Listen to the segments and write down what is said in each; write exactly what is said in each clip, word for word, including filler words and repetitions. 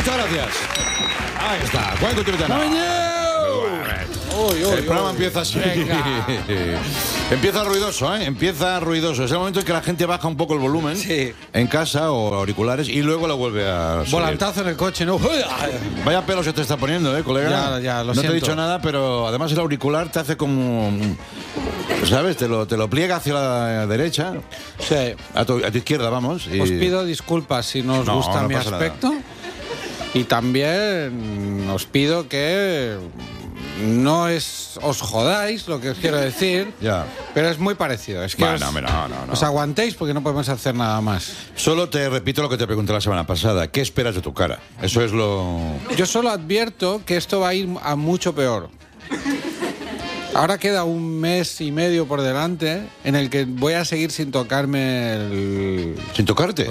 Muchas gracias. Ahí está. Cuento tu ventana. Uy, uy, El programa uy. empieza así. Venga. Empieza ruidoso, ¿eh? Empieza ruidoso. Es el momento en que la gente baja un poco el volumen Sí. en casa o auriculares y luego lo vuelve a subir. Volantazo en el coche, ¿no? Vaya pelo se te está poniendo, ¿eh, colega? Ya, ya, lo No te he siento. dicho nada, pero además el auricular te hace como... ¿Sabes? Te lo, te lo pliega hacia la derecha, Sí. a tu, a tu izquierda, vamos. Y... Os pido disculpas si no os No, gusta no mi pasa nada. aspecto. Y también os pido que no es os jodáis, lo que os quiero decir. Ya. Pero es muy parecido. Es que Bueno, os, hombre, no, no, no. os aguantéis porque no podemos hacer nada más. Solo te repito lo que te pregunté la semana pasada. ¿Qué esperas de tu cara? Eso es lo... Yo solo advierto que esto va a ir a mucho peor. Ahora queda un mes y medio por delante en el que voy a seguir sin tocarme el... ¿Sin tocarte?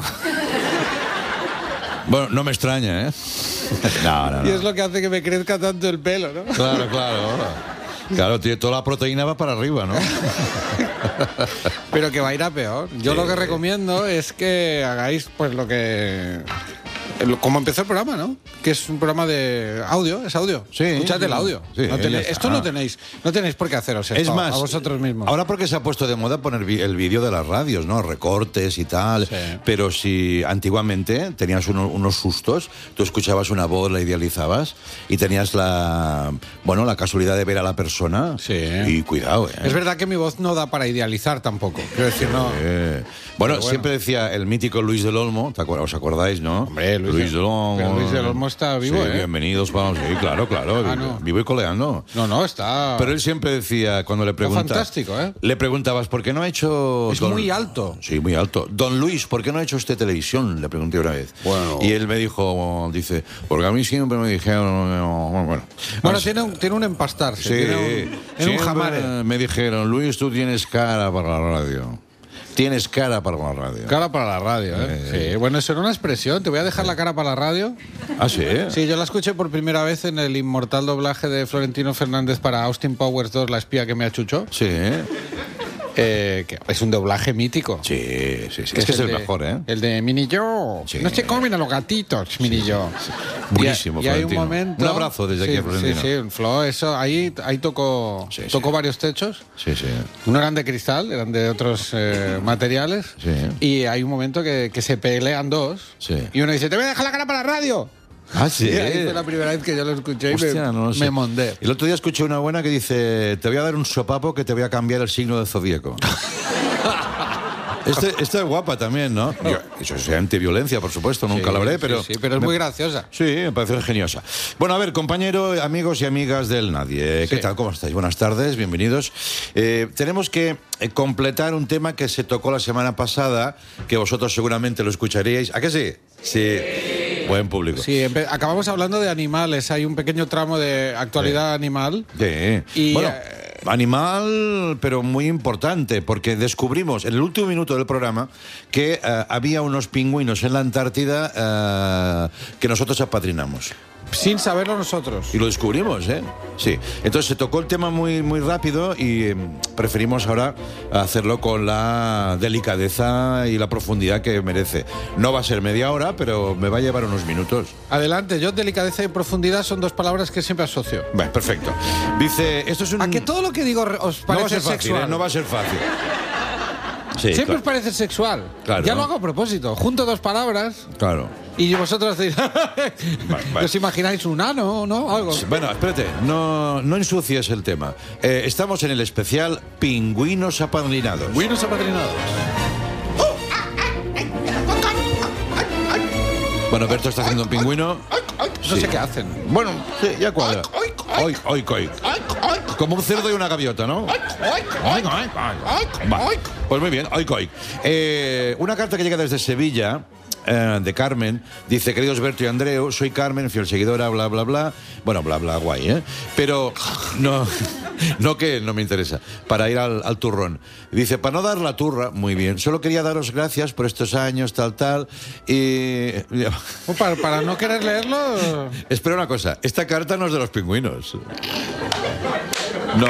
Bueno, no me extraña, ¿eh? No, no, Y no. es lo que hace que me crezca tanto el pelo, ¿no? Claro, claro. Claro, tío, toda la proteína va para arriba, ¿no? Pero que va a ir a peor. Yo Sí. lo que recomiendo es que hagáis pues lo que... el- Como empezó el programa, ¿no? Que es un programa de audio, es audio. Sí. Escuchad el audio. Sí, No ya tenéis- está. esto no tenéis, no tenéis por qué haceros esto Es más, a vosotros mismos. ahora porque se ha puesto de moda poner vi- el vídeo de las radios, ¿no? Recortes y tal. Sí. Pero si antiguamente tenías uno- unos sustos, tú escuchabas una voz, la idealizabas y tenías la, bueno, la casualidad de ver a la persona. Sí. Y cuidado, ¿eh? Es verdad que mi voz no da para idealizar tampoco. Quiero decir, no. Eh, bueno, Pero bueno. siempre decía el mítico Luis del Olmo, ¿te acuer- ¿os acordáis, no? Hombre, Luis de- del Olmo. pero Luis del Olmo está vivo, Sí, ¿eh? bienvenidos, vamos, sí, claro, claro, Ah, vivo, no. vivo y coleando. No, no, está... Pero él siempre decía, cuando le preguntabas... fantástico, ¿eh? Le preguntabas, ¿por qué no ha hecho... Es muy alto. Sí, muy alto. Don Luis, ¿por qué no ha hecho usted televisión? Le pregunté una vez. Bueno. Y él me dijo, dice, porque a mí siempre me dijeron... Bueno, bueno. Bueno, Así- tiene un, tiene un empastarse. Sí, tiene un, en un siempre jamare. me dijeron, Luis, tú tienes cara para la radio. Tienes cara para la radio. Cara para la radio, ¿eh? Sí, bueno, eso era una expresión. Te voy a dejar la cara para la radio. ¿Ah, sí? Sí, yo la escuché por primera vez en el inmortal doblaje de Florentino Fernández para Austin Powers dos, La espía que me achuchó. Sí, Eh, que es un doblaje mítico. sí, sí, sí. Es que es el de- mejor, ¿eh? El de Mini Yo. Sí. No se comen a los gatitos, Mini Yo. Buenísimo, Y, y hay un Florentino. momento... Un abrazo desde sí, aquí a Florentino. Sí, sí, Flo, eso, ahí, ahí tocó, Sí, sí. tocó varios techos. Sí, sí. No eran de cristal, eran de otros eh, materiales. Sí. Y hay un momento que, que se pelean dos. Sí. Y uno dice, te voy a dejar la cara para la radio. Ah, sí. Y ahí fue la primera vez que yo lo escuché y Hostia, me, no lo sé. me mondé. El otro día escuché una buena que dice, te voy a dar un sopapo que te voy a cambiar el signo del zodíaco. Este, esta es guapa también, ¿no? Yo- eso es antiviolencia, por supuesto, nunca Sí, la habré, sí, pero... sí, pero es me- muy graciosa. Sí, me parece geniosa. Bueno, a ver, compañero, amigos y amigas del Nadie, ¿qué Sí. tal? ¿Cómo estáis? Buenas tardes, bienvenidos. Eh, tenemos que eh, completar un tema que se tocó la semana pasada, que vosotros seguramente lo escucharíais. ¿A qué sí? Sí. Buen público. Sí, empe- acabamos hablando de animales. Hay un pequeño tramo de actualidad animal. Sí. Y, bueno, eh, animal, pero muy importante, porque descubrimos en el último minuto del programa que eh, había unos pingüinos en la Antártida eh, que nosotros apadrinamos. Sin saberlo nosotros. Y lo descubrimos, ¿eh? Sí. Entonces se tocó el tema muy, muy rápido y eh, preferimos ahora hacerlo con la delicadeza y la profundidad que merece. No va a ser media hora, pero me va a llevar unos minutos. Adelante, yo delicadeza y profundidad son dos palabras que siempre asocio. Bueno, perfecto. Dice, esto es un... A que todo lo que digo re- os no va a parece ser fácil, sexual. ¿eh? No va a ser fácil. Sí, Siempre claro. os parece sexual. Claro. Ya lo hago a propósito. Junto dos palabras Claro. y vosotros hacéis... vale. ¿Os imagináis un ano, no? Algo. Bueno, espérate, no, no ensucies el tema. Eh, estamos en el especial Pingüinos apadrinados. Buenos apadrinados. Bueno, Berto está haciendo un pingüino. No Sí. sé qué hacen. Bueno, sí, ya cuadra. Oik, oik, oik. Como un cerdo y una gaviota, ¿no? Oik, oik, oik. Va. Pues muy bien, oik, oik. Eh, una carta que llega desde Sevilla, eh, de Carmen, dice, queridos Berto y Andreu, soy Carmen, fiel seguidora, bla, bla, bla. Bueno, bla, bla, guay, ¿eh? Pero no, no que no me interesa, para ir al, al turrón. Dice, para no dar la turra, muy bien, solo quería daros gracias por estos años, tal, tal, y... Oh, Para, para no querer leerlo... Espera una cosa, esta carta no es de los pingüinos. No.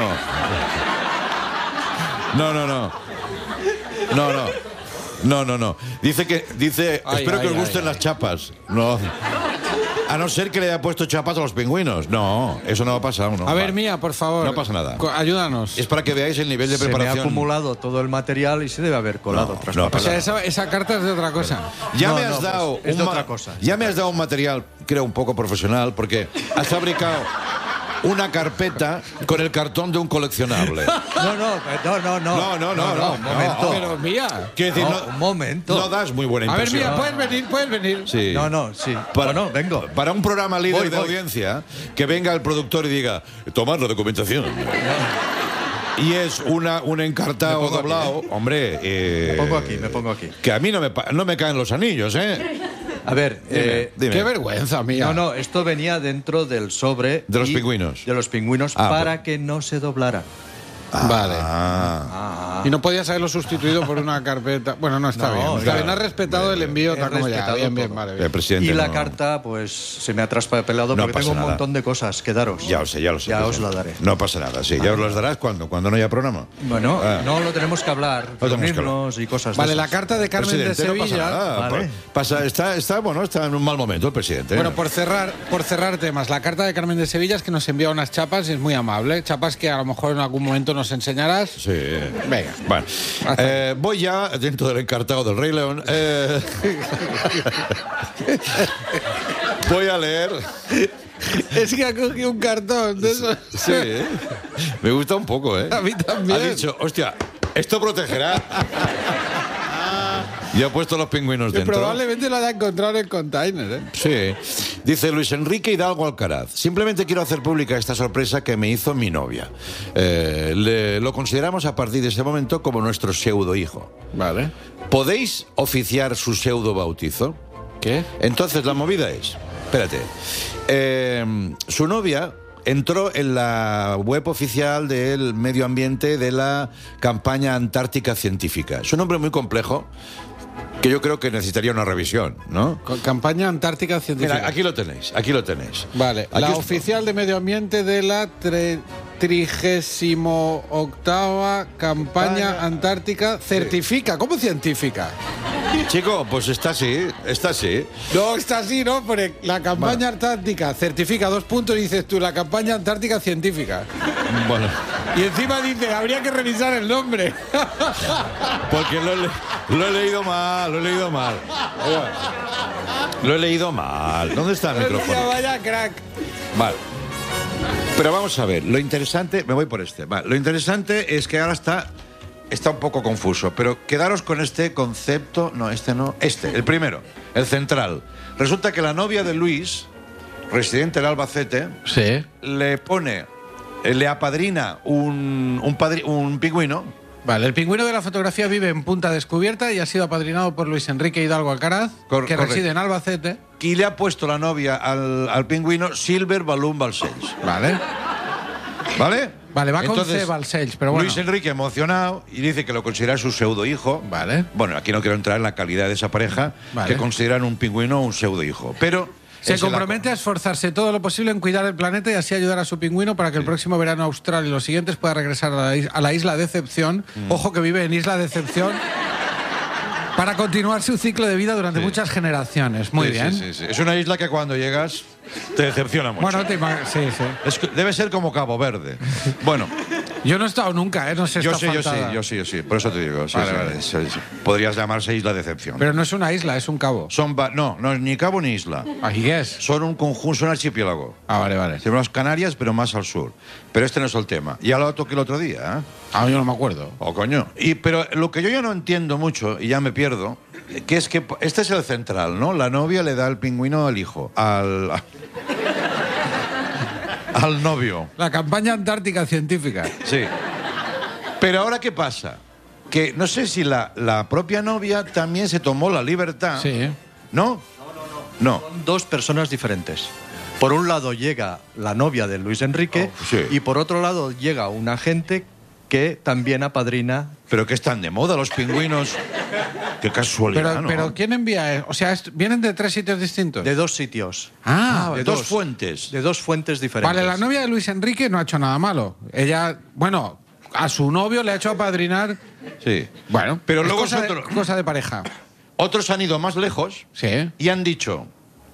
No, no, no. No, no. No, no, no. Dice que dice, Ay, espero ay, que os ay, gusten ay. las chapas. No. A no ser que le haya puesto chapas a los pingüinos. No, eso no ha pasado. No. A ver, Mía, por favor. No pasa nada. Ayúdanos. Es para que veáis el nivel de Se preparación. me ha acumulado todo el material y se debe haber colado No, otras no, cosas. O sea, esa, esa carta es de otra cosa. Ya No, me has no, dado pues, es de un otra ma- cosa. Ya me has dado un material, creo, un poco profesional, porque has fabricado una carpeta con el cartón de un coleccionable. No, no, no, no, no. No, no, no, no. Un momento. Pero, Mía. Quiero decir, No, no, un momento. no das muy buena A ver, impresión. Mía, puedes venir, puedes venir. Sí. No, no, sí. Para, Bueno, vengo. Para un programa líder Voy, de voy. audiencia, que venga el productor y diga, tomad la documentación. Y es una, un encartado Me pongo aquí, doblado. Hombre, eh, Me pongo aquí, me pongo aquí. que a mí no me, pa- no me caen los anillos, ¿eh? A ver, Dime, eh, dime. Qué vergüenza, Mía. no, no, esto venía dentro del sobre. De los y- pingüinos. De los pingüinos Ah, para que no se doblara. Vale. Ah. Y no podías haberlo sustituido por una carpeta. Bueno, no está No, bien. Está claro. bien, has respetado el envío He tal como ya. respetado Bien, bien, todo. vale. El Bien. presidente Y la no- carta, pues, se me ha traspapelado No porque pasa tengo un nada. montón de cosas que daros. Ya lo sé, ya lo sé. Ya os presidente. la daré. No pasa nada, sí. Ya os las darás cuando, cuando no haya programa. Bueno, Ah. no lo tenemos que hablar. tenemos que Reunirnos y cosas de Vale, la esas. carta de Carmen de Presidente, no pasa Sevilla. nada. Vale. Pasa, está, está, bueno, está en un mal momento el presidente. Bueno, por cerrar, por cerrar temas, la carta de Carmen de Sevilla es que nos envía unas chapas y es muy amable. Chapas que a lo mejor en algún momento nos enseñarás. Sí. Venga. Bueno, eh, voy ya dentro del encartado del Rey León. Eh, voy a leer. Es que ha cogido un cartón de eso. Sí, me gusta un poco, ¿eh? A mí también. Ha dicho, hostia, esto protegerá. Y ha puesto los pingüinos Que dentro. probablemente lo haya encontrado en el container, ¿eh? Sí. Dice Luis Enrique Hidalgo Alcaraz. Simplemente quiero hacer pública esta sorpresa que me hizo mi novia. Eh, le- lo consideramos a partir de ese momento como nuestro pseudo hijo. Vale. ¿Podéis oficiar su pseudo bautizo? ¿Qué? Entonces la movida es, espérate, eh, su novia entró en la web oficial del medio ambiente de la campaña antártica científica. Es un nombre muy complejo que yo creo que necesitaría una revisión, ¿no? Con campaña antártica científica. Mira, aquí lo tenéis, aquí lo tenéis. Vale, Aquí la os- oficial de medio ambiente de la tre- trigésimo octava campaña Campaña- antártica certifica. ¿Cómo científica? Chico, pues está así, está así. No, está así, ¿no? Porque la campaña antártica certifica dos puntos y dices tú, la campaña antártica científica. Bueno, Y encima dice, habría que revisar el nombre. porque lo he, le- lo he leído mal, lo he leído mal. Lo he leído mal. ¿Dónde está el micrófono? Vaya crack. Vale. Pero vamos a ver, lo interesante, me voy por este. Vale, lo interesante es que ahora está, está un poco confuso, pero quedaros con este concepto, no, este no, este, el primero, el central. Resulta que la novia de Luis, residente del Albacete, Sí. le pone, eh, le apadrina un, un, padri- un pingüino. Vale, el pingüino de la fotografía vive en Punta Descubierta y ha sido apadrinado por Luis Enrique Hidalgo Alcaraz, Cor- que correcto. reside en Albacete. Y le ha puesto la novia al, al pingüino Silver Balloon Balcells. Vale. ¿Vale? Vale, va con Entonces, C Balcells, pero bueno. Luis Enrique emocionado y dice que lo considera su pseudo hijo. Vale. Bueno, aquí no quiero entrar en la calidad de esa pareja Vale. que consideran un pingüino un pseudo hijo. Pero Se es el compromete a esforzarse todo lo posible en cuidar el planeta y así ayudar a su pingüino para que el próximo verano austral y los siguientes pueda regresar a la, is- a la isla Decepción. Mm. Ojo que vive en Isla Decepción. Para continuar su ciclo de vida durante Sí. muchas generaciones. Muy Sí, bien. sí, sí, sí. Es una isla que cuando llegas te decepciona mucho. Bueno, te ima- sí, sí. Es que debe ser como Cabo Verde. Bueno, Yo no he estado nunca, ¿eh? No sé yo esta sí, yo sí, faltada. yo sí, yo sí. Por eso te digo. sí, Vale, sí, vale. sí, sí. Podrías llamarse Isla Decepción. Pero no es una isla, es un cabo. Son va- no, no es ni cabo ni isla. ¿Aquí qué es? Son un conjunto, son archipiélago. Ah, vale, vale. Se llaman las Canarias, pero más al sur. Pero este no es el tema. Ya lo toqué el otro día, ¿eh? Ah, yo no me acuerdo. Oh, coño. Y, pero lo que yo ya no entiendo mucho, y ya me pierdo, que es que este es el central, ¿no? La novia le da el pingüino al hijo, al... al novio. La campaña antártica científica. Sí. Pero ahora, ¿qué pasa? Que no sé si la, la propia novia también se tomó la libertad. Sí. ¿No? No. Son dos personas diferentes. Por un lado llega la novia de Luis Enrique Oh, sí. y por otro lado llega un agente que también apadrina. Pero que están de moda los pingüinos. Qué casualidad, Pero, ¿no? pero ¿quién envía? eh? O sea, est- ¿vienen de tres sitios distintos? De dos sitios. Ah, de dos fuentes. De dos fuentes diferentes. vale, la novia de Luis Enrique no ha hecho nada malo. Ella, bueno, a su novio le ha hecho apadrinar. Sí. Bueno, Pero es luego cosa, es otro- de, cosa de pareja. Otros han ido más lejos Sí. y han dicho,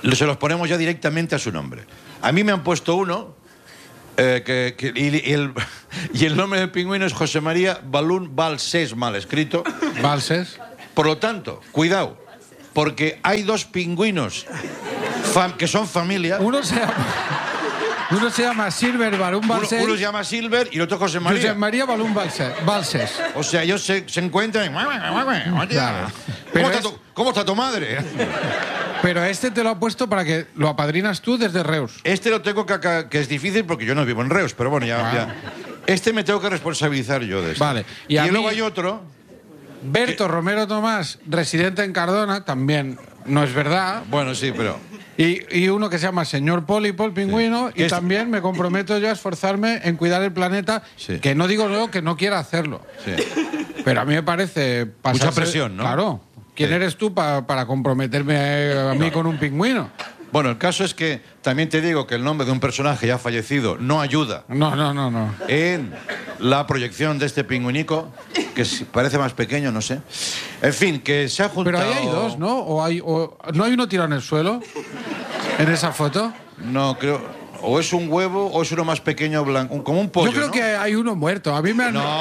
se los ponemos ya directamente a su nombre. A mí me han puesto uno, eh, que, que, y, y, el, y el nombre del pingüino es José María Balún Balsés, mal escrito. ¿Balsés? Por lo tanto, cuidado, porque hay dos pingüinos fam, que son familia. Uno se llama, uno se llama Silver Balún Balsés. Uno, uno se llama Silver y el otro José María. José María Balún Balsés. Balsés. O sea, ellos se, se encuentran y... Claro. ¿Cómo, Es... está tu, ¿Cómo está tu madre? Pero este te lo ha puesto para que lo apadrinas tú desde Reus. Este lo tengo que acá, que es difícil porque yo no vivo en Reus, pero bueno, ya... Ah. ya. Este me tengo que responsabilizar yo de esto. Vale. Y, Y, a y luego mí, hay otro... Berto Romero Tomás, residente en Cardona, también no es verdad. Bueno, sí, pero... Y, y uno que se llama Señor Pólipo, el pingüino, Sí. y Es- también me comprometo yo a esforzarme en cuidar el planeta, Sí. que no digo yo que no quiera hacerlo. Sí. Pero a mí me parece... pasarse- Mucha presión, ¿no? Claro. ¿Quién Sí. eres tú pa- para comprometerme a, a mí con un pingüino? Bueno, el caso es que también te digo que el nombre de un personaje ya fallecido no ayuda No, no, no, no. en la proyección de este pingüinico, que si- parece más pequeño, no sé. En fin, que se ha juntado... Pero ahí hay dos, ¿no? ¿O hay, o, ¿no hay uno tirado en el suelo? ¿En esa foto? No, creo... O es un huevo o es uno más pequeño, blanco, un- como un pollo, Yo creo ¿no? que hay uno muerto. A mí me han... No,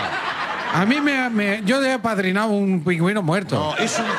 A mí me, me- yo he apadrinado un pingüino muerto. no, es un...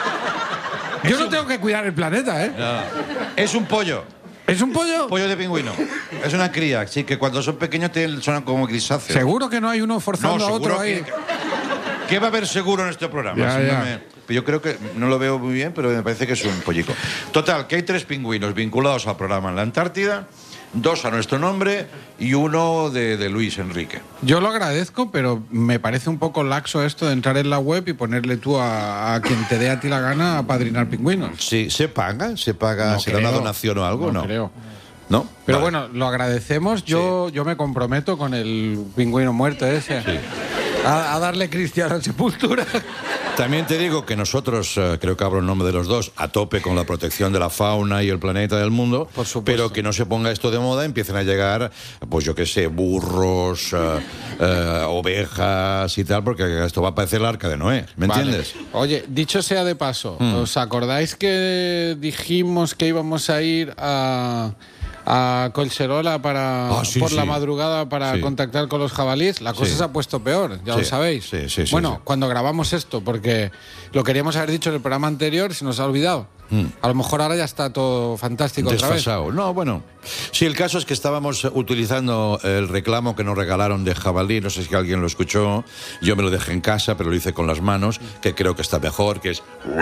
yo no tengo que cuidar el planeta, ¿eh? no. Es un pollo. ¿Es un pollo? Pollo de pingüino. Es una cría, sí, que cuando son pequeños tienen, son como grisáceos. Seguro que no hay uno No, forzando a seguro otro ahí. que, ¿Qué va a haber seguro en este programa? Ya, Si no ya. me- yo creo que no lo veo muy bien, pero me parece que es un pollico. Total, que hay tres pingüinos vinculados al programa en la Antártida, dos a nuestro nombre y uno de, de Luis Enrique. Yo lo agradezco, pero me parece un poco laxo esto de entrar en la web y ponerle tú a, a quien te dé a ti la gana a padrinar pingüinos. Sí, ¿se paga? ¿Se paga? No ¿Se da una creo. donación o algo? No. No creo. ¿No? Pero Vale. bueno, lo agradecemos. Yo, yo me comprometo con el pingüino muerto ese a, a darle cristiana sepultura. También te digo que nosotros, eh, creo que hablo en nombre de los dos, a tope con la protección de la fauna y el planeta del mundo, Por supuesto. pero que no se ponga esto de moda, empiecen a llegar, pues yo qué sé, burros, eh, eh, ovejas y tal, porque esto va a parecer el arca de Noé, ¿me Vale. entiendes? Oye, dicho sea de paso, Mm. ¿os acordáis que dijimos que íbamos a ir a, a Collserola para, Ah, sí, por la sí. madrugada para Sí. contactar con los jabalíes? La cosa Sí. se ha puesto peor, ya Sí. lo sabéis. Sí, sí, sí, bueno, sí. cuando grabamos esto, porque lo queríamos haber dicho en el programa anterior, se nos ha olvidado. A lo mejor ahora ya está todo fantástico otra vez. Desfasado. No, bueno. Sí, el caso es que estábamos utilizando el reclamo que nos regalaron de jabalí, no sé si alguien lo escuchó, yo me lo dejé en casa, pero lo hice con las manos, que creo que está mejor, que es...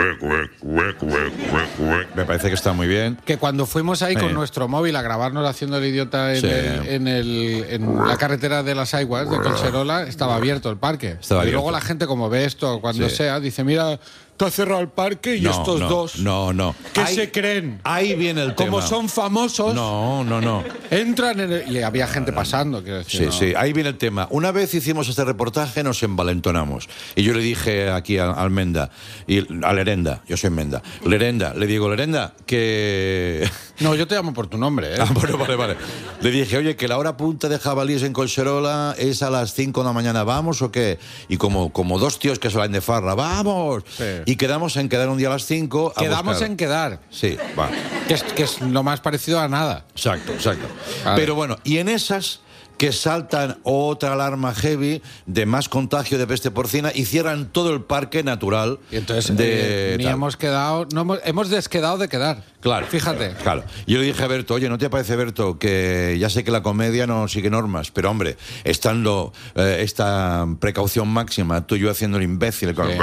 Me parece que está muy bien. Que cuando fuimos ahí Sí. con nuestro móvil a grabarnos haciendo el idiota en, Sí. el- en, el- en la carretera de las Aiguas de Collserola, estaba abierto el parque. Estaba y abierto. luego la gente, como ve esto cuando Sí. sea, dice, mira, te ha cerrado el parque y No, estos no, dos, No, no. ¿qué Ahí- se creen? Ahí viene el tema. Como son famosos, No, no, no. entran en el... Y había gente pasando, quiero decir. Sí, ¿no? sí, ahí viene el tema. Una vez hicimos este reportaje, nos envalentonamos. Y yo le dije aquí a Almenda, y a Lerenda, yo soy Menda, Lerenda, le digo, Lerenda, que... No, yo te llamo por tu nombre, ¿eh? Ah, bueno, vale, vale. Le dije, oye, que la hora punta de jabalíes en Collserola es a las cinco de la mañana, ¿vamos o qué? Y como, como dos tíos que salen de farra, ¡vamos! Sí. Y quedamos en quedar un día a las cinco. a Quedamos buscar. en quedar, Sí, va. que es, que es lo más parecido a nada. Exacto, exacto. Vale. Pero bueno, y en esas que saltan otra alarma heavy de más contagio de peste porcina y cierran todo el parque natural Y entonces de eh, ni tal. hemos quedado, no hemos, hemos desquedado de quedar. Claro. Fíjate. Claro. Yo le dije a Berto, oye, ¿no te parece, Berto, que ya sé que la comedia no sigue normas, pero hombre, estando eh, esta precaución máxima, tú y yo haciendo el imbécil. con-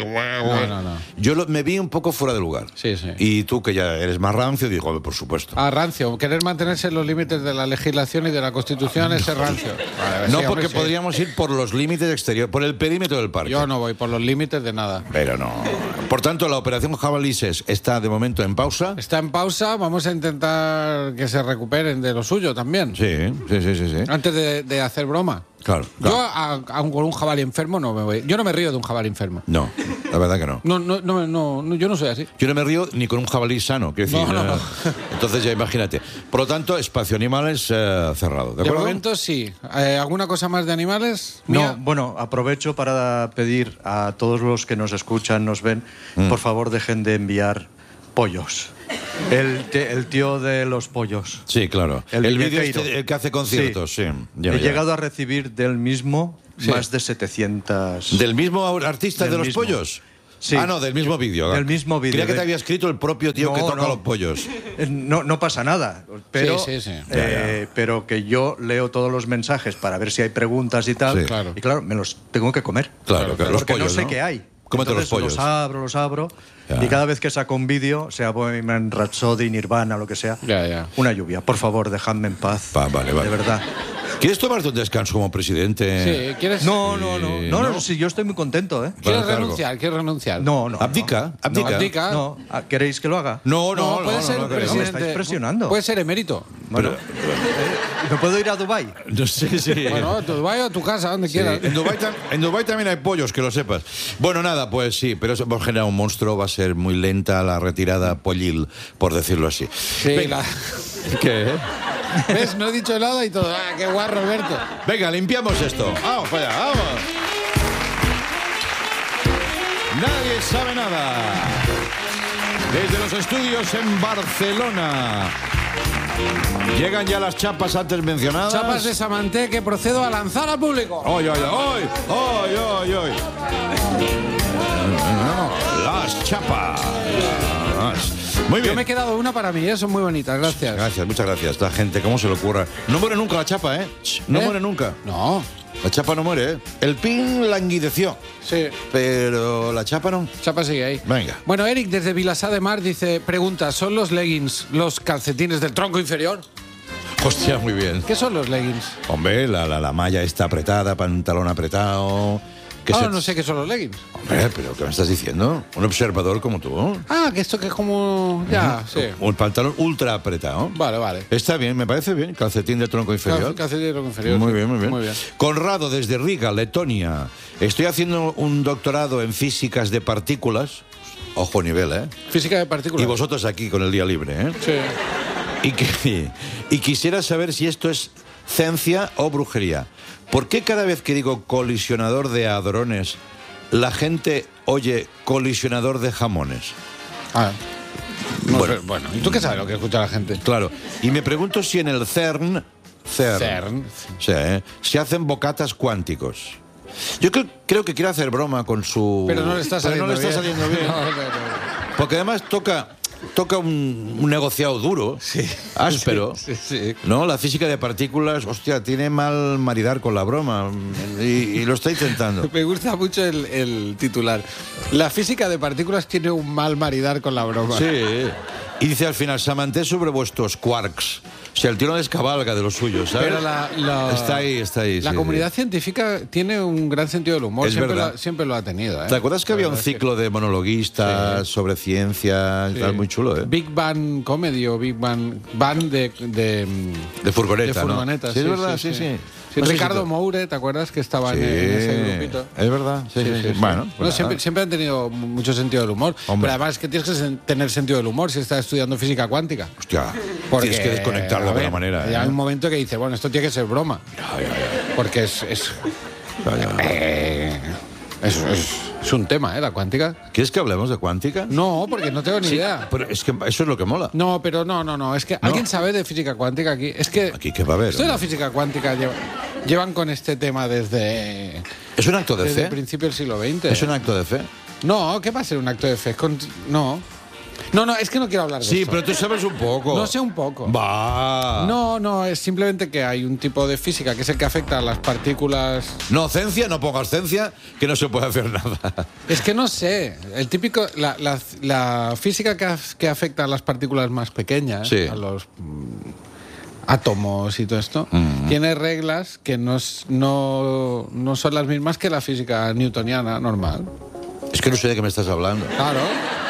No, no, no. Yo lo- me vi un poco fuera de lugar. Sí, sí. Y tú, que ya eres más rancio, digo, por supuesto. Ah, rancio. Querer mantenerse en los límites de la legislación y de la Constitución es ser rancio. Vale, no sí, porque hombre, sí. podríamos ir por los límites exteriores, por el perímetro del parque. Yo no voy por los límites de nada. Pero no. Por tanto, la operación Jabalises está de momento en pausa. Está en pausa, vamos a intentar que se recuperen de lo suyo también. Sí, sí, sí, sí. sí. Antes de, de hacer broma. Claro, Yo claro. a, a un, con un jabalí enfermo no me voy. Yo no me río de un jabalí enfermo. No, la verdad que no. No, no, no, no, no, yo no soy así. Yo no me río ni con un jabalí sano, quiero decir. No, no, no. eh, Entonces ya imagínate. Por lo tanto, espacio animales eh, cerrado, ¿de De acuerdo? momento sí. Eh, ¿Alguna cosa más de animales? No, Mía? bueno, aprovecho para pedir a todos los que nos escuchan, nos ven, Mm. por favor dejen de enviar pollos. El, te- el tío de los pollos. Sí, claro. El, El vídeo viajeiro. este, el que hace conciertos, sí. Ya, He ya. llegado a recibir del mismo Sí. más de setecientos. ¿Del mismo artista Del de los mismo. pollos? Sí. Ah, no, del mismo vídeo. Del mismo vídeo. Creía que De- te había escrito el propio tío No, que toca no. los pollos. Eh, No, no pasa nada, pero, Sí, sí, sí. eh, pero que yo leo todos los mensajes para ver si hay preguntas y tal. Sí. Claro. Y claro, me los tengo que comer. Claro, claro, los Porque pollos, no sé ¿no? qué hay. Cómete los Entonces, pollos. Los abro, los abro. Ya. Y cada vez que saco un vídeo, sea Bohemian Rhapsody, Nirvana, lo que sea, Ya, ya. una lluvia. Por favor, dejadme en paz. Va, vale, vale. De verdad. ¿Quieres tomarte un descanso como presidente? Sí, ¿quieres, No, no, no. No, no, ¿no? sí, yo estoy muy contento, ¿eh? ¿quieres Para el renunciar? ¿Quieres renunciar? No, no. Abdica, no. abdica. No, Abdica. No, Ah, ¿queréis que lo haga? No, no, No, no. puede no, ser no, no, presidente. me estáis presionando. Puede ser emérito. Bueno, Pero- eh, ¿me puedo ir a Dubái? No sé si... Bueno, a tu vaya a tu casa, donde Sí, quieras. En Dubái, tam- en Dubái también hay pollos, que lo sepas. Bueno, nada, pues sí, pero eso hemos generado un monstruo, va a ser muy lenta la retirada pollil, por decirlo así. Sí, Venga. la- ¿Qué? ¿Ves? No he dicho nada y todo. Ah, qué guarro, Alberto. Venga, limpiamos esto. Vamos para allá, vamos. Nadie sabe nada. Desde los estudios en Barcelona. Llegan ya las chapas antes mencionadas. Chapas de Samanté que procedo a lanzar al público. ¡Oy, oy, oy! ¡Oy, oy, oy! Las chapas. Muy Yo bien. me he quedado una para mí, ¿eh? Son muy bonitas, gracias. Gracias, muchas gracias. La gente, ¿cómo se le ocurra? No muere nunca la chapa, ¿eh? Ch, No ¿Eh? muere nunca. No, La chapa no muere, ¿eh? El pin languideció, sí. pero la chapa no. Chapa sigue ahí. Venga. Bueno, Eric desde Vilassar de Mar dice, pregunta, ¿son los leggings los calcetines del tronco inferior? Hostia, muy bien. ¿Qué son los leggings? Hombre, la, la, la malla está apretada, pantalón apretado. Que Ah, se- no sé qué son los leggings. Hombre, pero ¿qué me estás diciendo? Un observador como tú. Ah, que esto que es como... Ya, sí. Un pantalón ultra apretado. Vale, vale. Está bien, me parece bien. Calcetín de tronco inferior. Cal- Calcetín del tronco inferior. Muy sí. bien, muy bien. Muy bien. Conrado, desde Riga, Letonia. Estoy haciendo un doctorado en físicas de partículas. Ojo nivel, ¿eh? Física de partículas. Y vosotros aquí con el día libre, ¿eh? Sí. Y, que, y quisiera saber si esto es ciencia o brujería. ¿Por qué cada vez que digo colisionador de hadrones, la gente oye colisionador de jamones? Ah. No Bueno. sé, bueno, ¿y tú qué sabes lo que escucha la gente? Claro. Y me pregunto si en el CERN... CERN. CERN. Sí, ¿eh? Se hacen bocatas cuánticos. Yo creo, creo que quiere hacer broma con su... Pero no le está Pero saliendo no le está bien. saliendo bien. No, no, no. Porque además toca, toca un, un negociado duro, áspero. Sí, sí. No, la física de partículas, hostia, tiene mal maridar con la broma. Y, y lo está intentando. Me gusta mucho el, el titular. La física de partículas tiene un mal maridar con la broma. Sí. Y dice al final, Samanté sobre vuestros quarks. O sea, el tío no descabalga de los suyos, ¿sabes? Pero la, la- Está ahí, está ahí. La sí, comunidad sí. científica tiene un gran sentido del humor. Es siempre, verdad. Lo, siempre lo ha tenido. ¿eh? ¿Te acuerdas que La había un verdad es ciclo de monologuistas sobre ciencia y Sí. tal? Muy chulo, ¿eh? Big Bang Comedy o Big Bang Band de, de, De furgoneta, de ¿no? furgoneta. Sí, es verdad, sí, sí. Sí, No sé Ricardo si- Moure, ¿te acuerdas que estaba Sí, en, en ese grupito? es verdad. Sí, sí, sí. Bueno, No, pues siempre, nada. siempre han tenido mucho sentido del humor. Hombre. Pero además es que tienes que sen- tener sentido del humor si estás estudiando física cuántica. Hostia, Porque, tienes que desconectarlo a de ver, alguna manera. Hay ¿eh? un momento que dice, bueno, esto tiene que ser broma. Porque es... es Ya, ya. eh, es, es- es un tema, ¿eh? La cuántica. ¿Quieres que hablemos de cuántica? No, porque no tengo ni idea. Pero es que eso es lo que mola. No, pero no, no, no. Es que alguien sabe de física cuántica aquí. Es que Aquí, ¿qué va a haber? esto de la física cuántica lleva- llevan con este tema desde, ¿Es un acto de desde el fe? principio del siglo veinte. ¿Es un acto de fe? No, ¿qué va a ser un acto de fe? Es con- No. No, no, es que no quiero hablar de Sí, esto. pero tú sabes un poco. No sé un poco. Va. No, no, es simplemente que hay un tipo de física que es el que afecta a las partículas. No, ciencia, no pongas ciencia, que no se puede hacer nada. Es que no sé. El típico. La, la- la física que, af- que afecta a las partículas más pequeñas, Sí. a los mm, átomos y todo esto, tiene reglas que no, es- no, no son las mismas que la física newtoniana normal. Es que no sé de qué me estás hablando. Claro.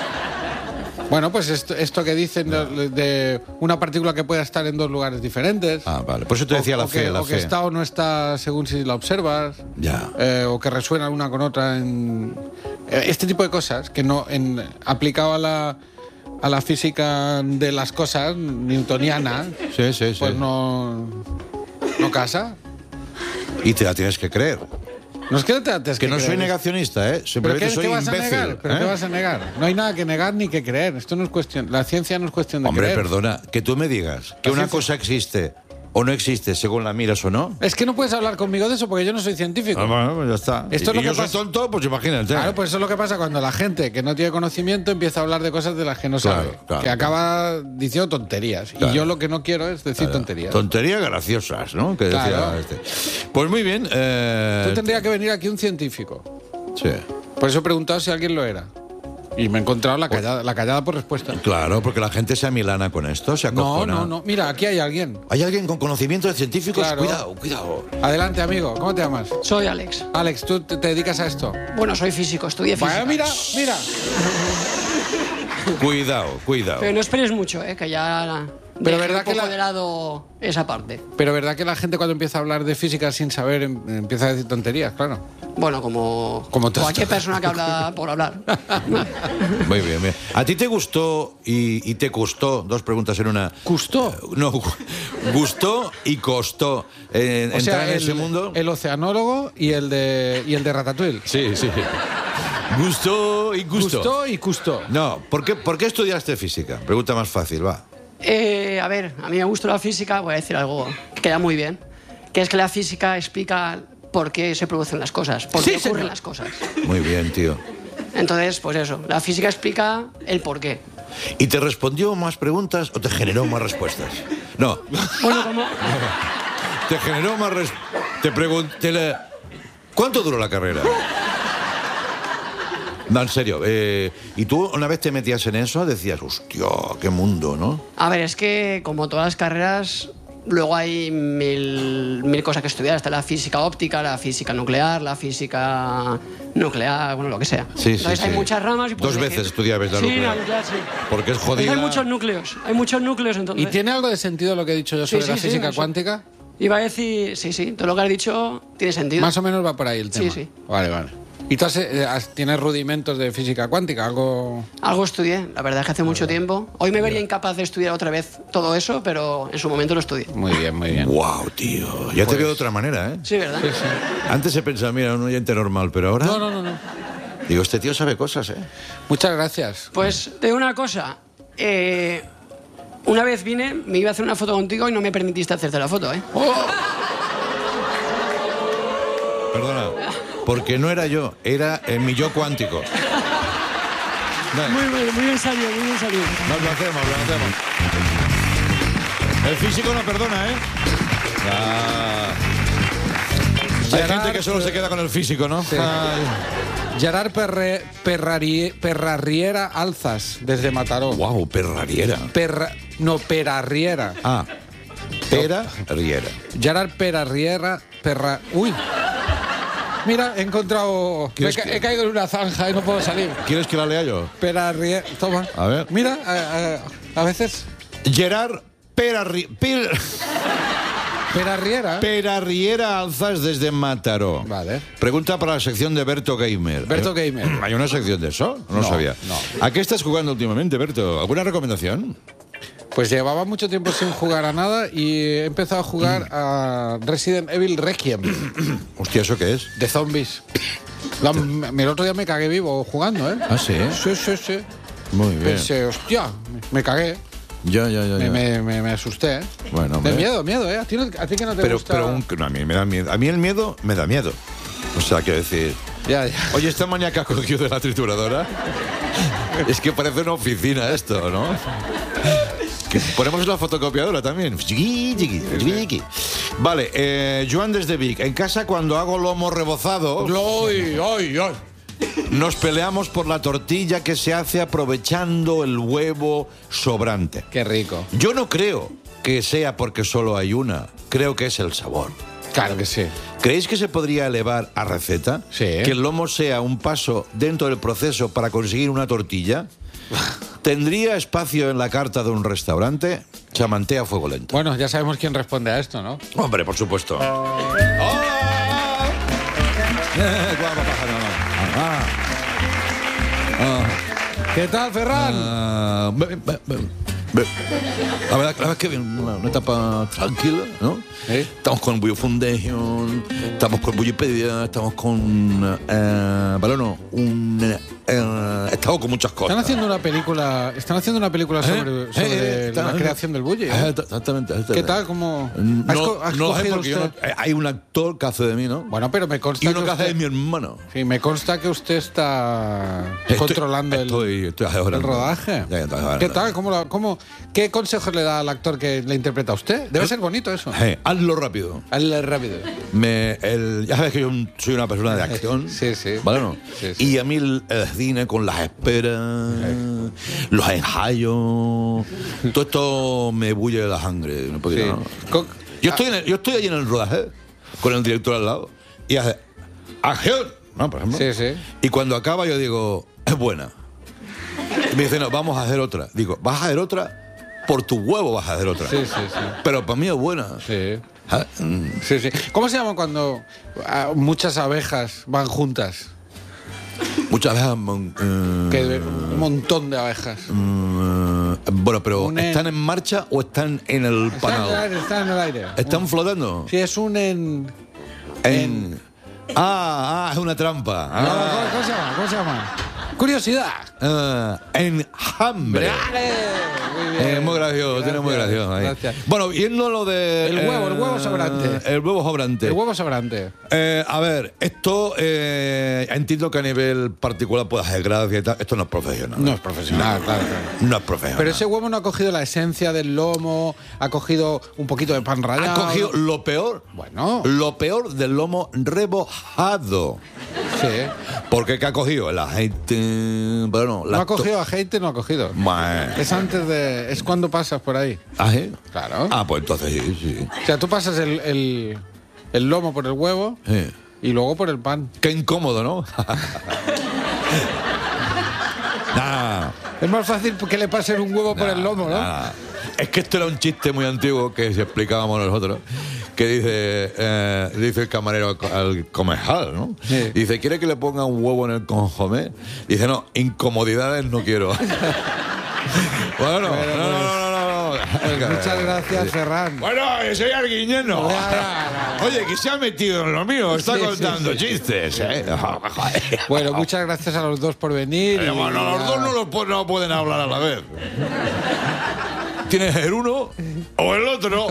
Bueno, pues esto, esto que dicen de, de una partícula que pueda estar en dos lugares diferentes. Ah, vale. Por eso te decía o, la o fe, que, la o que fe. está o no está según si la observas. Ya. Eh, o que resuena una con otra. En, eh, este tipo de cosas que no en, aplicado a la, a la física de las cosas newtoniana, Sí, sí, sí. pues no, no casa. Y te la tienes que creer. No es que no te antes Que que no soy creer. negacionista, ¿eh? ¿Pero Simplemente qué, soy qué vas a imbécil. negar? ¿Pero ¿eh? qué vas a negar? No hay nada que negar ni que creer. Esto no es cuestión... La ciencia no es cuestión de Hombre, creer. perdona, que tú me digas que La una ciencia- cosa existe o no existe según la miras o no. Es que no puedes hablar conmigo de eso porque yo no soy científico. Ah, bueno, pues ya está. Esto es y lo yo que soy pasa- tonto, pues imagínate. Claro, pues eso es lo que pasa cuando la gente que no tiene conocimiento empieza a hablar de cosas de las que no Claro, sabe. claro, que acaba diciendo tonterías. Claro. Y yo lo que no quiero es decir tonterías. Tonterías graciosas, ¿no? Que decía Claro. este. Pues muy bien. Eh, Tú tendría que venir aquí un científico. sí. Por eso he preguntado si alguien lo era. Y me he encontrado la callada, la callada por respuesta. Claro, porque la gente se amilana con esto, se No, acojona. no, no. Mira, aquí hay alguien. ¿Hay alguien con conocimientos científicos? Claro. Cuidado, cuidado. Adelante, amigo. ¿Cómo te llamas? Soy Alex. Alex, ¿tú te te dedicas a esto? Bueno, soy físico, estudié física. Vaya, mira, mira. Cuidado, cuidado. Pero no esperes mucho, ¿eh? Que ya Pero dejé verdad un que poco la- de lado esa parte. Pero ¿verdad que la gente cuando empieza a hablar de física sin saber em- empieza a decir tonterías? Claro. Bueno, como, Como tú. cualquier persona que habla por hablar. Muy bien, bien. ¿A ti te gustó y, y te costó, dos preguntas en una? ¿Gustó? No, gustó y costó eh, O entrar sea, en el, ese mundo. el oceanólogo y el de y el de Ratatouille. Sí, sí. Gustó y gustó. Gustó y custó. No, ¿por qué, ¿por qué estudiaste física? Pregunta más fácil, va. Eh, a ver, a mí me gusta la física, voy a decir algo que queda muy bien, que es que la física explica por qué se producen las cosas, por Sí, qué ocurren señor. las cosas. Muy bien, tío. Entonces, pues eso, la física explica el por qué. ¿Y te respondió más preguntas o te generó más respuestas? No, Bueno, como... te generó más respuestas. Te pregunté, la- ¿cuánto duró la carrera? No, en serio. eh, ¿Y tú una vez te metías en eso decías, hostia, qué mundo, ¿no? A ver, es que como todas las carreras, luego hay mil, mil cosas que estudiar. Está la física óptica, la física nuclear, la física nuclear, bueno, lo que sea. Sí, sí, Entonces hay sí. muchas ramas. Y Dos puedes veces elegir. estudiabas la sí, nuclear. la nuclear, sí. Porque es Entonces jodida. hay muchos núcleos, hay muchos núcleos entonces. ¿Y tiene algo de sentido lo que he dicho yo sobre Sí, la sí, sí, física eso. cuántica? Iba a decir, sí, sí, todo lo que has dicho tiene sentido. Más o menos va por ahí el Sí, tema. sí. Vale, vale. ¿Y tú has, eh, has- tienes rudimentos de física cuántica? Algo... Algo estudié, la verdad es que hace mucho tiempo. Hoy me vería incapaz de estudiar otra vez todo eso, pero en su momento lo estudié. Muy bien, muy bien. Wow, tío. Ya te veo de otra manera, ¿eh? Sí, ¿verdad? Antes se pensaba, mira, un oyente normal, pero ahora. No, no, no, no. Digo, este tío sabe cosas, ¿eh? Muchas gracias. Pues te digo una cosa. eh, una vez vine, me iba a hacer una foto contigo y no me permitiste hacerte la foto, ¿eh? Perdona. Porque no era yo, era eh, mi yo cuántico. Vale. Muy, muy, muy en serio, muy en serio. Nos lo hacemos, lo hacemos. El físico no perdona, ¿eh? Ah. Hay Gerard, gente que solo se queda con el físico, ¿no? Sí. Ay. Gerard Perre, Perrarie- Perrarriera Alzas, desde Mataró. Wow, perrariera. Perra, no, Perarriera. Ah, pera riera. Gerard Perarriera, Perra... Uy. Mira, he encontrado... Me he, ¿Quieres ca- que- he caído en una zanja y no puedo salir. ¿Quieres que la lea yo? Perarriera... Toma. A ver. Mira, a, a- a veces... Gerard Perarri... Per... Perarriera. Perarriera Alzas desde Mataró. Vale. Pregunta para la sección de Berto Gamer. Berto ¿Eh? Gamer. ¿Hay una sección de eso? No, No, sabía. no. ¿A qué estás jugando últimamente, Berto? ¿Alguna recomendación? Pues llevaba mucho tiempo sin jugar a nada y he empezado a jugar a Resident Evil Requiem Hostia, ¿eso qué es? de zombies. La- el otro día me cagué vivo jugando, ¿eh? ¿Ah, sí? Sí, sí, sí. Muy bien. Pensé, hostia, me cagué. Ya, ya, ya. Me, ya. me, me- me asusté, ¿eh? Bueno, hombre. De miedo, miedo, ¿eh? A ti, no- a ti que no te Pero, gusta... pero un- no, a mí me da miedo. A mí el miedo me da miedo. O sea, quiero decir... Ya, ya. Oye, esta maníaca cogió de la trituradora. Es que parece una oficina esto, ¿no? Que ponemos la fotocopiadora también. Chiqui, chiqui, chiqui, chiqui. Vale, eh, Joan desde Vic. En casa cuando hago lomo rebozado, ¡Ay, ay, ay! nos peleamos por la tortilla que se hace aprovechando el huevo sobrante. Qué rico. Yo no creo que sea porque solo hay una. Creo que es el sabor. Claro que sí. ¿Creéis que se podría elevar a receta? Sí. Que el lomo sea un paso dentro del proceso para conseguir una tortilla. ¿Tendría espacio en la carta de un restaurante? Chamantea a fuego lento. Bueno, ya sabemos quién responde a esto, ¿no? Hombre, por supuesto. ¡Oh! Guapa, pájaro. Ah, ¿Qué tal, Ferran? ah, be- be- be- La verdad, la verdad es que bien, una, una etapa tranquila, ¿no? ¿Eh? Estamos con Bullo Foundation, estamos con Bullipedia, estamos con... Eh, bueno, no, un... Eh, estamos con muchas cosas. Están haciendo una película, están haciendo una película sobre, ¿Eh? sobre Eh, la está- creación del bully. ¿eh? Eh, Exactamente. exactamente. ¿Qué tal? ¿Cómo has, No, co- has no lo sé cogido porque yo usted? no- eh, hay un actor que hace de mí, ¿no? Bueno, pero me consta Y uno que que hace de usted- mi hermano. Sí, me consta que usted está Estoy- controlando el, estoy, estoy el asesorando. rodaje. Ya, ya estoy asesorando. ¿Qué tal? ¿Cómo, la- cómo, ¿Qué consejos le da al actor que le interpreta a usted? Debe ser bonito eso. Eh, hazlo rápido. Hazle rápido. Me, el, ya sabes que yo soy una persona de acción. Sí, sí. ¿Vale no? Sí, sí. Y a mí el, el cine con las esperas, los ensayos, todo esto me bulle la sangre. No puedo Sí. decir, ¿no? Co- Yo estoy, en el- yo estoy allí en el rodaje con el director al lado y hace acción, ¿no? Por ejemplo. Sí, sí. Y cuando acaba yo digo, es buena. Y me dice, no, vamos a hacer otra. Digo, ¿vas a hacer otra? Por tu huevo vas a hacer otra. Sí, sí, sí. Pero para mí es buena. Sí. Ah, mm. Sí, sí. ¿Cómo se llama cuando ah, muchas abejas van juntas? Muchas veces... mm, eh, Que un montón de abejas. mm, bueno, pero Un en- ¿están en marcha o están en el Está en el panal? aire, está en el aire. ¿Están flotando? Sí, es un en... En... Ah, ah, es una trampa. No, Ah, ¿cómo, cómo se llama? ¿Cómo se llama? Curiosidad. ah, en hambre. ¡Vale! Muy bien. Eh, muy gracioso, tiene muy Gracias, gracioso ahí. gracias. Bueno, viendo lo de... El huevo, el huevo sobrante. El huevo sobrante. El huevo sobrante. Eh, a ver, esto eh, entiendo que a nivel particular puede hacer gracia y tal. Esto no es profesional. No es profesional, claro, claro. No es profesional. Pero ese huevo no ha cogido la esencia del lomo, ha cogido un poquito de pan ha rallado. cogido lo peor. Bueno. Lo peor del lomo rebojado. Sí. Porque ¿qué ha cogido? El aceite. Bueno, No la ha cogido aceite, no ha cogido. Bueno. Es antes de... Es cuando pasas por ahí. ¿Ah, sí? Claro. Ah, pues entonces sí, sí. O sea, tú pasas el, el, el lomo por el huevo Sí. y luego por el pan. Qué incómodo, ¿no? Nah. Es más fácil que le pasen un huevo por el lomo, ¿no? Nada. Es que esto era un chiste muy antiguo que se explicábamos nosotros, que dice, eh, dice el camarero al comensal, ¿no? Sí. Dice, ¿quiere que le ponga un huevo en el consomé? Dice, no, incomodidades no quiero. Bueno, no, no, no, no, no, no. Pues muchas gracias, Ferran. Bueno, soy arguiñeno. Ya, ya, ya, ya. Oye, que se ha metido en lo mío, está Sí, sí, contando sí. chistes, ¿eh? Bueno, muchas gracias a los dos por venir. y- Eh, bueno, los dos no, los pu- no pueden hablar a la vez. Tienes el uno o el otro.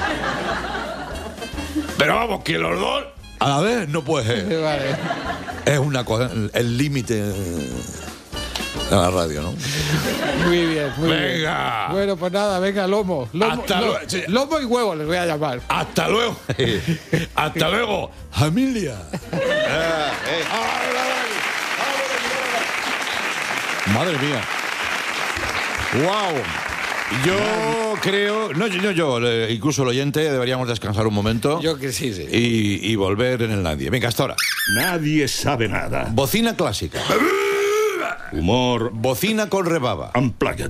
Pero vamos, que los dos a la vez no puede ser. Vale. Es una cosa, el límite de la radio, ¿no? Muy bien, muy bien. Venga. Bueno, pues nada, venga, lomo. Lomo, Hasta lo- luego. Sí. lomo y huevo les voy a llamar. Hasta luego. Hasta luego, familia. Eh, eh. Madre mía. Wow. Yo creo, no, yo, yo, le- incluso el oyente, deberíamos descansar un momento Yo que sí, sí. y, y volver en el nadie. Venga, hasta ahora. Nadie sabe nada. Bocina clásica. Humor Bocina con rebaba. unplugged.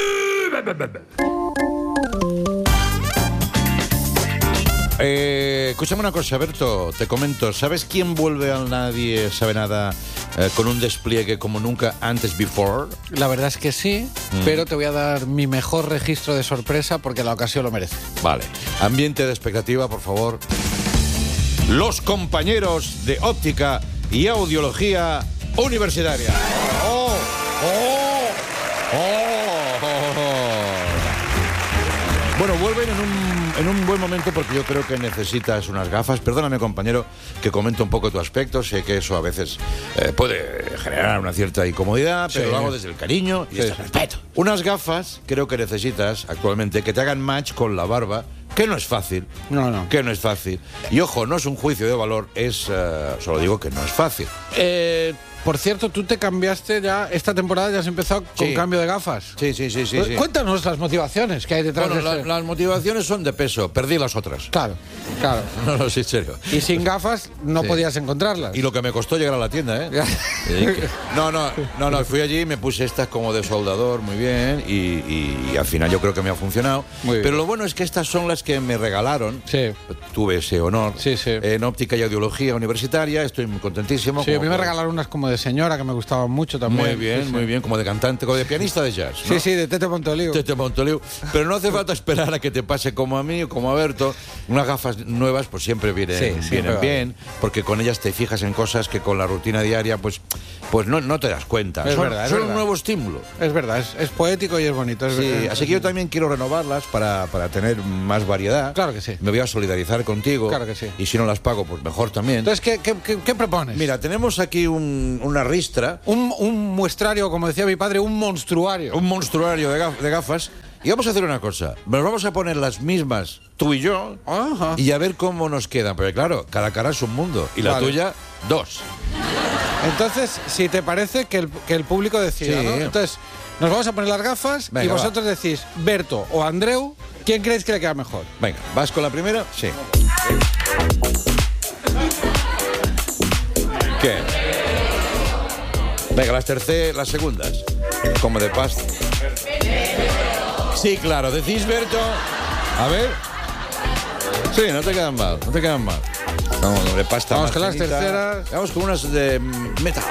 Eh, escúchame una cosa, Berto, te comento. ¿Sabes quién vuelve al Nadie Sabe Nada eh, con un despliegue como nunca antes before? La verdad es que sí, pero te voy a dar mi mejor registro de sorpresa porque la ocasión lo merece. Vale. Ambiente de expectativa, por favor. Los compañeros de óptica y audiología universitaria. ¡Oh! ¡Oh! ¡Oh! Bueno, vuelven en un, en un buen momento porque yo creo que necesitas unas gafas. Perdóname, compañero, que comente un poco tu aspecto. Sé que eso a veces eh, puede generar una cierta incomodidad, pero Sí. lo hago desde el cariño y Sí, desde el sí. respeto. Unas gafas creo que necesitas actualmente que te hagan match con la barba, que no es fácil. No, no. Que no es fácil. Y ojo, no es un juicio de valor, es... eh, solo digo que no es fácil. Eh, por cierto, tú te cambiaste ya, esta temporada ya has empezado con Sí. cambio de gafas. Sí, sí, sí, sí. Pues sí. Cuéntanos las motivaciones que hay detrás Bueno, de la- ese- las motivaciones son de peso. Perdí las otras. Claro, claro. No, no, sí, en serio. Y sin gafas no Sí. podías encontrarlas. Y lo que me costó llegar a la tienda, ¿eh? Ya. Eh, que- No, no, no, no, fui allí, me puse estas como de soldador, muy bien, y, y- y al final yo creo que me ha funcionado. Muy bien. Pero lo bueno es que estas son las que me regalaron. Sí. tuve ese honor Sí, sí. en óptica y audiología universitaria. Estoy muy contentísimo. Sí, a como mí me por- regalaron unas como de señora que me gustaban mucho también. Muy bien, Sí, sí. muy bien, como de cantante, como de pianista de jazz, ¿no? Sí, sí, de Tete Montoliu. Tete Montoliu. Pero no hace falta esperar a que te pase como a mí o como a Berto. Unas gafas nuevas pues siempre vienen, Sí, siempre vienen va bien, porque con ellas te fijas en cosas que con la rutina diaria pues, pues no, no te das cuenta. Es son verdad, es son verdad. un nuevo estímulo. Es verdad, es, es poético y es bonito. Es Sí, verdad. así que yo también quiero renovarlas para, para tener más variedad. Claro que sí. Me voy a solidarizar contigo. Claro que sí. Y si no las pago, pues mejor también. Entonces, ¿qué, qué, qué- qué propones? Mira, tenemos aquí un- una ristra, Un, un muestrario, como decía mi padre, un monstruario. un monstruario de, gaf- de gafas. Y vamos a hacer una cosa. Nos vamos a poner las mismas, tú y yo, Ajá. y a ver cómo nos quedan. Porque claro, cada cara es un mundo. Y la Vale. tuya, dos. Entonces, si te parece que el, que el público decida, Sí. ¿no? Entonces, nos vamos a poner las gafas y Venga, vosotros decís, Berto o Andreu, ¿quién creéis que le queda mejor? Venga, ¿vas con la primera? Sí. ¿Qué? Venga, las terceras, las segundas. Como de pasta. Sí, claro, decís Berto. A ver. Sí, no te quedan mal, no te quedan mal. Vamos, de pasta. Vamos más con las finita. terceras. Vamos con unas de metal.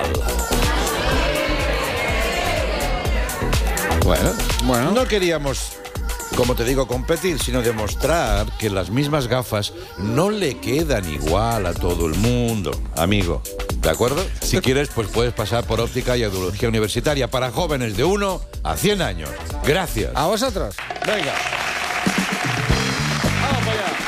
Bueno, Bueno. no queríamos, como te digo, competir, sino demostrar que las mismas gafas no le quedan igual a todo el mundo, amigo. ¿De acuerdo? Si quieres, pues puedes pasar por óptica y audiología universitaria para jóvenes de uno a cien años. Gracias. ¿A vosotros? Venga. Vamos para allá.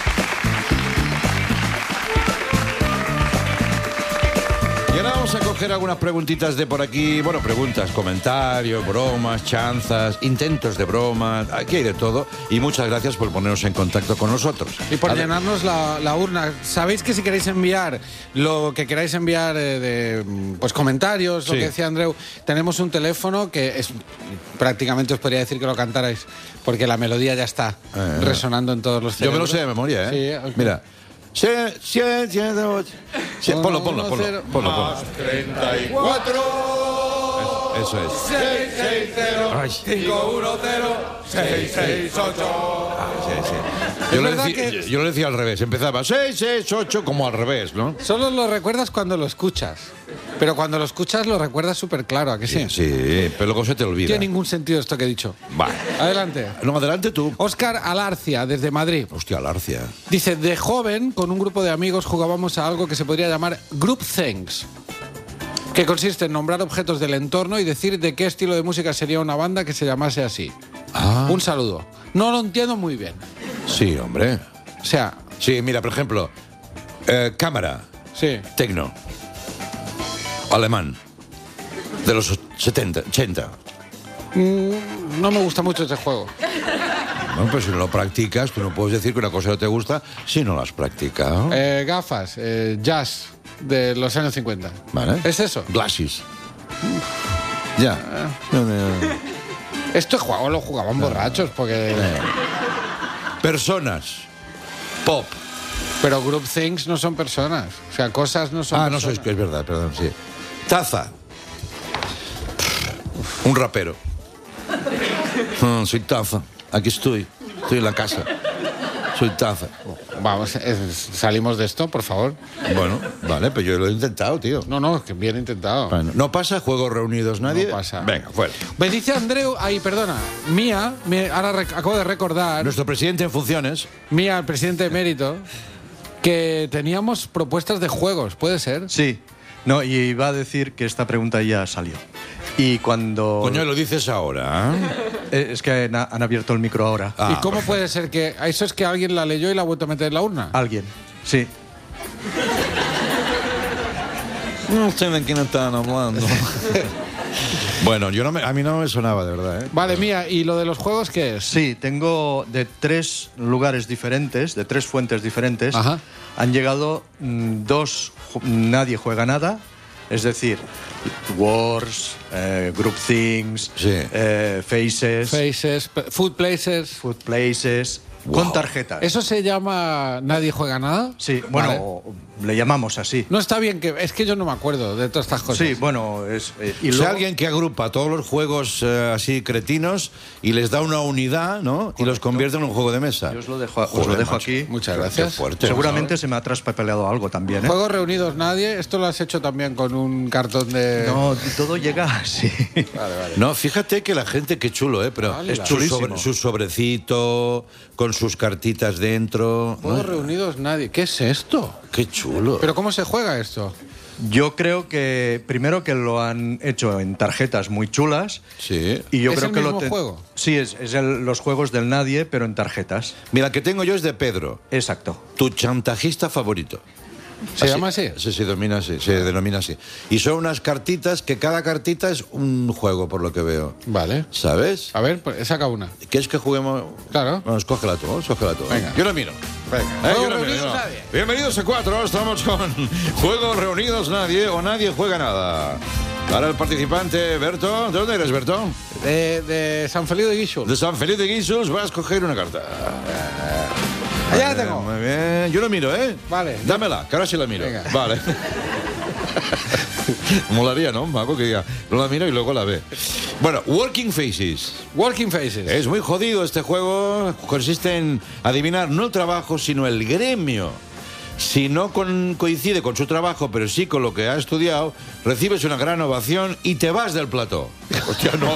Y ahora vamos a coger algunas preguntitas de por aquí. Bueno, preguntas, comentarios, bromas, chanzas, intentos de broma. Aquí hay de todo. Y muchas gracias por ponernos en contacto con nosotros. Y por Vale. llenarnos la, la urna. Sabéis que si queréis enviar lo que queráis enviar eh, de mm, pues comentarios, lo Sí. que decía Andreu, tenemos un teléfono que es prácticamente os podría decir que lo cantarais, porque la melodía ya está Eh. resonando en todos los Yo me lo cerebros. sé de memoria, ¿eh? Sí, ok. Mira. Sí, sí, sí, sí, sí. Uno, Ponlo, ponlo, uno, ponlo, cero. ponlo, ponlo. treinta y cuatro. Eso es. seis seis cero. cinco uno cero. seis seis ocho. Sí, sí. Yo, Es lo verdad decía, que- yo- yo lo decía al revés. Empezaba seis seis ocho como al revés, ¿no? Solo lo recuerdas cuando lo escuchas. Pero cuando lo escuchas lo recuerdas súper claro, ¿a que sí? Sí, pero luego se te No olvida. tiene ningún sentido esto que he dicho. Vale. Adelante. No, adelante tú. Óscar Alarcia, desde Madrid. Hostia, Larcia. Dice, de joven, con un grupo de amigos jugábamos a algo que se podría llamar Group Things, que consiste en nombrar objetos del entorno y decir de qué estilo de música sería una banda que se llamase así. Ah. Un saludo. No lo entiendo muy bien. Sí, hombre. O sea, Sí, mira, por ejemplo, eh, cámara, sí. tecno, alemán, de los setenta, ochenta. No me gusta mucho este juego. Bueno, pues si no lo practicas, tú no puedes decir que una cosa no te gusta si no la has practicado. Eh, gafas, eh, jazz de los años cincuenta. ¿Vale? ¿Es eso? Glasses. Ya. No, no, no. Este juego lo jugaban borrachos porque... Personas. Pop. Pero Group Things no son personas. O sea, cosas no son Ah, no personas. soy, es verdad, perdón, sí. Taza. Un rapero. Ah, soy Taza. Aquí estoy. Estoy en la casa. Soy Taza. Vamos, es- salimos de esto, por favor. Bueno, vale, pero yo lo he intentado, tío. No, no, que bien intentado. Bueno, ¿no pasa juegos reunidos nadie? No pasa. Venga, fuera. Me dice Andreu, ay, perdona, Mía, me, ahora rec- acabo de recordar, Nuestro presidente en funciones. Mía, el presidente emérito, que teníamos propuestas de juegos, ¿puede ser? Sí. No, y iba a decir que esta pregunta ya salió. Y cuando... Coño, lo dices ahora. ¿eh? Eh, Es que han, han abierto el micro ahora. Ah, ¿Y cómo puede ser que eso es que alguien la leyó y la ha vuelto a meter en la urna? Alguien. Sí. No sé de quién están hablando. Bueno, yo no me- a mí no me sonaba, de verdad. ¿eh? Vale, Mía, ¿y lo de los juegos qué es? Sí, tengo de tres lugares diferentes, de tres fuentes diferentes. Ajá. Han llegado mm, dos, ju- nadie juega nada, es decir, Wars, eh, Group Things, Sí. eh, Faces, Faces, p- Food Places. Food Places con tarjetas. ¿Eso se llama Nadie Juega Nada? Sí, bueno, Vale. o- le llamamos así. No está bien que... Es que yo no me acuerdo de todas estas cosas. Sí, bueno, es... eh, y Y luego- alguien que agrupa todos los juegos eh, así cretinos y les da una unidad, ¿no? Y los convierte en un juego de mesa. Yo os lo dejo, os Joder, lo dejo macho. aquí. Muchas Qué gracias. fuerte. Seguramente se me ha traspapeleado algo también, ¿eh? Juegos reunidos nadie. Esto lo has hecho también con un cartón de... No, todo llega así. Vale, vale. No, fíjate que la gente, qué chulo, ¿eh? Pero Hala. su, Chulísimo. sobre- su sobrecito, con sus cartitas dentro. Juegos ¿no? reunidos nadie. ¿Qué es esto? Qué chulo. ¿Pero cómo se juega esto? Yo creo que primero que lo han hecho en tarjetas muy chulas. Sí. Y yo ¿Es creo el que mismo lo ten- juego? Sí, es, es el- los juegos del nadie, pero en tarjetas. Mira, el que tengo yo es de Pedro, Exacto. tu chantajista favorito. ¿Se llama así? Sí, se denomina así, se denomina así. Y son unas cartitas que cada cartita es un juego, por lo que veo. Vale. ¿Sabes? A ver, pues, saca una. ¿Quieres que juguemos? Claro. Bueno, escógela tú, escógela tú. Venga. Yo lo miro. Venga. Eh, yo Juegos lo miro, reunidos yo. nadie. Bienvenidos a Cuatro, estamos con Juegos Reunidos Nadie o Nadie Juega Nada. Ahora el participante, Berto. ¿De dónde eres, Berto? De, de San Feliu de Guíxols. De San Felipe de Guíxols, va a escoger una carta. Allá la Eh, tengo. Muy bien. Yo lo miro, ¿eh? Vale. Dámela, que ahora sí la miro. Venga. Vale. Molaría, ¿no? Un mago que diga, no la miro y luego la ve. Bueno, Working Faces. Walking Faces. Es muy jodido este juego. Consiste en adivinar no el trabajo, sino el gremio. Si no con- coincide con su trabajo, pero sí con lo que ha estudiado, recibes una gran ovación y te vas del plató. Hostia, no.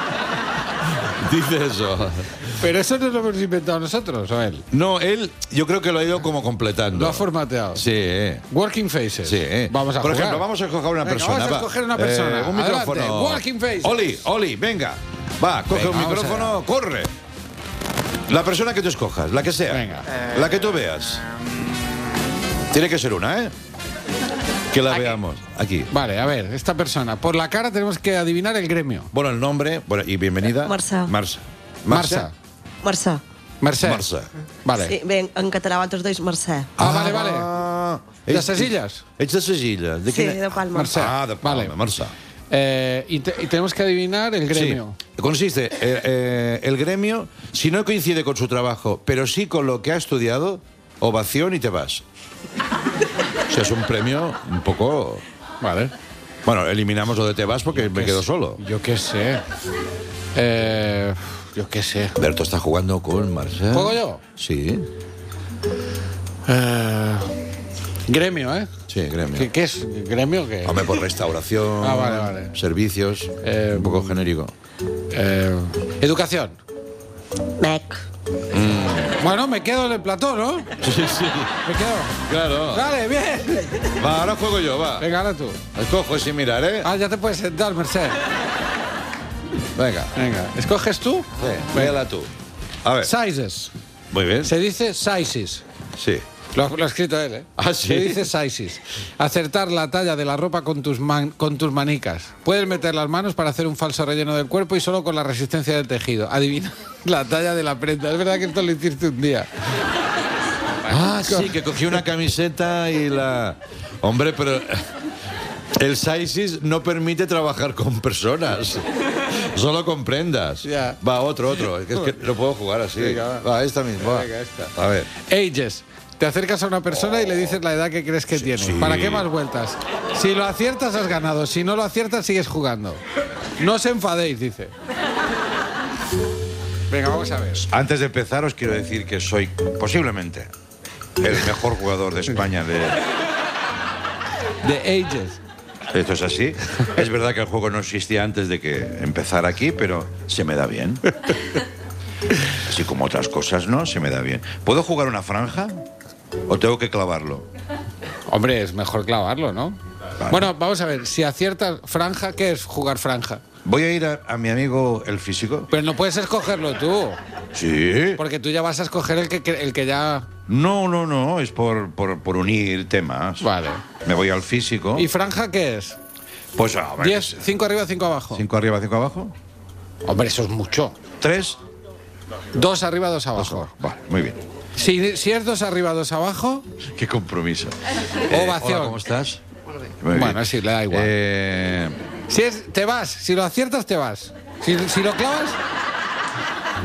Dice eso. Pero eso no lo hemos inventado nosotros, ¿o él? No, él yo creo que lo ha ido como completando. Lo ha formateado. Sí, eh. Working Faces. Sí, eh. Vamos a Por jugar. ejemplo, vamos a escoger una Venga, persona. vamos a va. escoger una persona. Eh, un Adelante, micrófono. Working Faces. Oli, Oli, venga. Va, coge Venga, un vamos micrófono, corre. La persona que tú escojas, la que sea. Venga. La que tú veas. Tiene que ser una, ¿eh? Que la veamos. Aquí. Vale, a ver, esta persona. Por la cara tenemos que adivinar el gremio. Bueno, el nombre, bueno, y bienvenida. Marça. Marça. Marça. Mercè. Mercè. Marça. Vale. Sí, bé, en català vosaltres deis Mercè. Ah, vale, vale. Ah, De ets- Sesillas. Ets de Sesillas. De Sí, quina- de Palma. Mercè. Ah, de Palma, Vale. Marça. Eh, y, te- y tenemos que adivinar el gremio. Sí, consiste eh, eh, el gremio, si no coincide con su trabajo, pero sí con lo que ha estudiado, ovación y te vas. O sea, es un premio un poco... Vale. Bueno, eliminamos lo de te vas porque me quedo solo. Yo qué sé. Eh, yo qué sé. Berto está jugando con Marcel. ¿Juego yo? Sí, Eh, gremio, ¿eh? sí, gremio. ¿Qué, qué es? ¿Gremio qué? Hombre, por restauración, Ah, vale, vale. servicios, Eh, un poco genérico. Eh, educación. Mec. Bueno, me quedo en el plató, ¿no? Sí, sí, Me quedo. claro. Vale, bien. Va, ahora juego yo, va. Venga, ahora tú. Escojo sin mirar, ¿eh? Ah, ya te puedes sentar, Merced. Venga. Venga, ¿escoges tú? Sí, véala tú. A ver. Sizes. Muy bien. Se dice sizes. Sí. Lo, lo ha escrito él, ¿eh? Ah, ¿sí? Se dice sizes. Acertar la talla de la ropa con tus, man- con tus manicas. Puedes meter las manos para hacer un falso relleno del cuerpo y solo con la resistencia del tejido. Adivina la talla de la prenda. Es verdad que esto lo hiciste un día. Ah, sí, que cogí una camiseta y la... Hombre, pero el sizes no permite trabajar con personas. Solo con prendas. Ya. Va, otro, otro. Es que, es que no puedo jugar así. Venga, va. va. esta misma. va. Venga, esta. A ver. Ages. Te acercas a una persona y le dices la edad que crees que tiene. sí. ¿Para qué más vueltas? Si lo aciertas, has ganado. Si no lo aciertas, sigues jugando. No os enfadéis, dice. Venga, vamos a ver. Antes de empezar, os quiero decir que soy posiblemente el mejor jugador de España de... The Ages. Esto es así. Es verdad que el juego no existía antes de que empezara aquí, pero se me da bien. Así como otras cosas, ¿no? Se me da bien. ¿Puedo jugar una franja? ¿O tengo que clavarlo? Hombre, es mejor clavarlo, ¿no? Vale. Bueno, vamos a ver. Si aciertas franja, ¿qué es jugar franja? Voy a ir a, a mi amigo el físico. Pero no puedes escogerlo tú. Sí. Porque tú ya vas a escoger el que, el que ya... No, no, no. Es por, por, por unir temas. Vale. Me voy al físico. ¿Y franja qué es? Pues a ver. Diez, cinco arriba, cinco abajo. ¿Cinco arriba, cinco abajo? Hombre, eso es mucho. ¿Tres? Dos arriba, dos abajo. Vale, muy bien. Si, si es dos arriba, dos abajo, Qué compromiso. Ovación. Hola, ¿cómo estás? Muy bueno, bien. sí, le da igual. Eh, Si es, te vas. Si lo aciertas, te vas. Si, si lo clavas,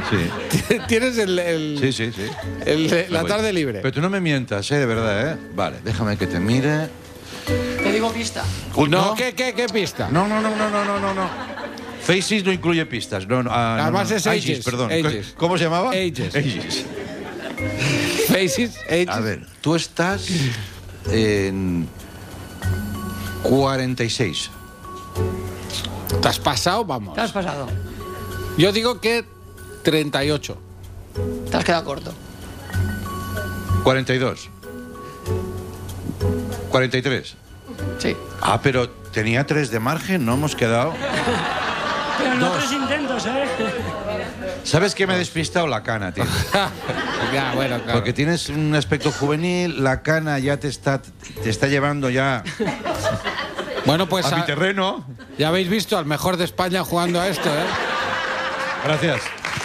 Sí. Tienes el, el- Sí, sí, sí. el- la Me voy. tarde libre. Pero tú no me mientas, ¿eh? De verdad, ¿eh? Vale, déjame que te mire. Te digo pista. Uy, No, ¿qué, qué, qué pista? No, no, no, no, no, no, no, no. Faces no incluye pistas. No, no, ah, no, Además no. es Ages, perdón. Ages. ¿Cómo se llamaba? Ages. Ages. Faces, Ages. A ver, tú estás en cuarenta y seis. ¿Te has pasado? Vamos. Te has pasado. Yo digo que treinta y ocho. Te has quedado corto. cuarenta y dos. cuarenta y tres. Sí. Ah, pero tenía tres de margen, ¿no? Hemos quedado. Pero no tres intentos, ¿eh? ¿Sabes qué me ha despistado? La cana, tío. Ya, bueno, claro. Porque tienes un aspecto juvenil, la cana ya te está, te está llevando ya Bueno, pues a mi a- terreno. ya habéis visto al mejor de España jugando a esto, ¿eh? Gracias.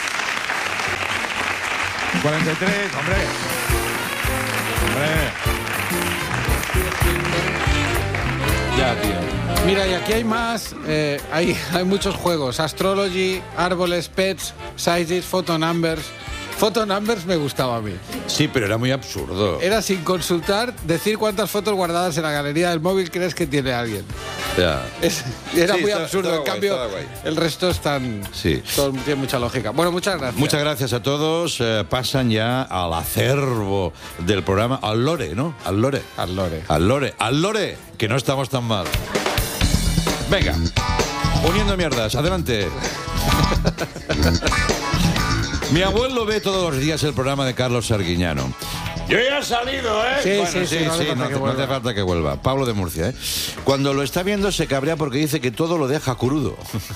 cuarenta y tres, hombre. Hombre. Ya, tío. Mira, y aquí hay más. eh, hay, hay muchos juegos. Astrology, árboles, pets, sizes, photo numbers. Photo numbers me gustaba a mí. Sí, pero era muy absurdo. Era sin consultar, decir cuántas fotos guardadas en la galería del móvil crees que tiene alguien. Ya. Es- era Sí, muy estaba- absurdo. estaba En guay, cambio, estaba guay. el resto están. Sí. todo- tiene mucha lógica. Bueno, muchas gracias. Muchas gracias a todos. Eh, pasan ya al acervo del programa, al lore, ¿no? Al lore. Al lore. Al lore. Al lore, que no estamos tan mal. Venga, uniendo mierdas, adelante. Mi abuelo ve todos los días el programa de Carlos Sarguiñano. Yo ya he salido, ¿eh? Sí, Bueno, sí, sí, no hace falta no, que hace- no hace vuelva. falta que vuelva. Pablo de Murcia, ¿eh? Cuando lo está viendo se cabrea porque dice que todo lo deja crudo.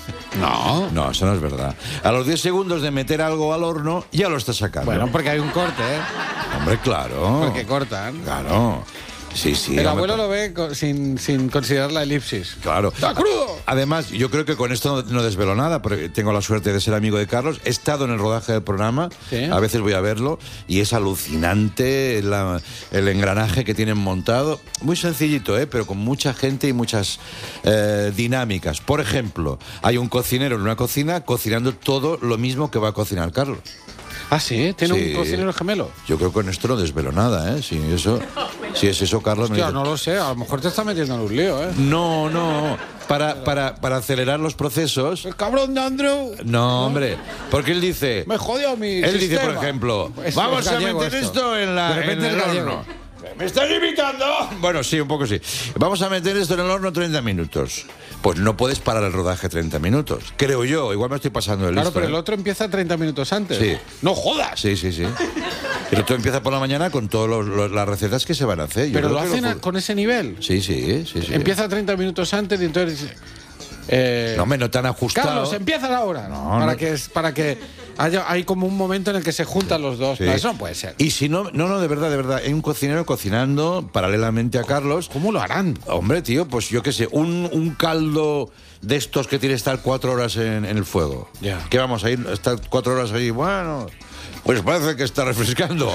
No. No, eso no es verdad. A los diez segundos de meter algo al horno, ya lo está sacando. Bueno, porque hay un corte, ¿eh? Hombre, claro. Porque cortan. Claro. Sí, sí. El hombre, abuelo lo ve co- sin, sin considerar la elipsis. Claro. ¡Está crudo! Además, yo creo que con esto no, no desvelo nada, porque tengo la suerte de ser amigo de Carlos. He estado en el rodaje del programa, Sí. a veces voy a verlo, y es alucinante la- el engranaje que tienen montado. Muy sencillito, ¿eh? Pero con mucha gente y muchas eh, dinámicas. Por ejemplo, hay un cocinero en una cocina cocinando todo lo mismo que va a cocinar Carlos. Ah, sí, tiene Sí. un cocinero gemelo. Yo creo que con esto no desvelo nada, ¿eh? Si, eso, si es eso, Carlos... me Hostia, dice- no lo sé, a lo mejor te está metiendo en un lío, ¿eh? No, no. Para, para, para acelerar los procesos... El cabrón de Andrew No, hombre. Porque él dice... me jodió mi Él dice, sistema. por ejemplo, Es- vamos es a gallego meter esto, en, la, De repente en el es gallego. horno. ¿Me estás imitando? Bueno, sí, un poco sí. Vamos a meter esto en el horno treinta minutos. Pues no puedes parar el rodaje treinta minutos. Creo yo. Igual me estoy pasando el Claro, listo, pero el ¿eh? otro empieza treinta minutos antes. Sí. ¡No jodas! Sí, sí, sí. El otro empieza por la mañana con todas las recetas que se van a hacer. Yo Pero creo lo que hacen a- fu- con ese nivel. Sí, sí, sí, sí. Empieza treinta minutos antes y entonces dice, eh, No, hombre, no tan ajustado. Carlos, empieza ahora. No, para no. que es- para que haya hay como un momento en el que se juntan los dos. Sí. No, eso no puede ser. Y si no, no, no, de verdad, de verdad, hay un cocinero cocinando paralelamente a Carlos. ¿Cómo lo harán? Hombre, tío, pues yo qué sé, un, un caldo de estos que tiene que estar cuatro horas en, en el fuego. Ya. ¿Qué vamos a ir? Estar cuatro horas ahí, bueno, pues parece que está refrescando.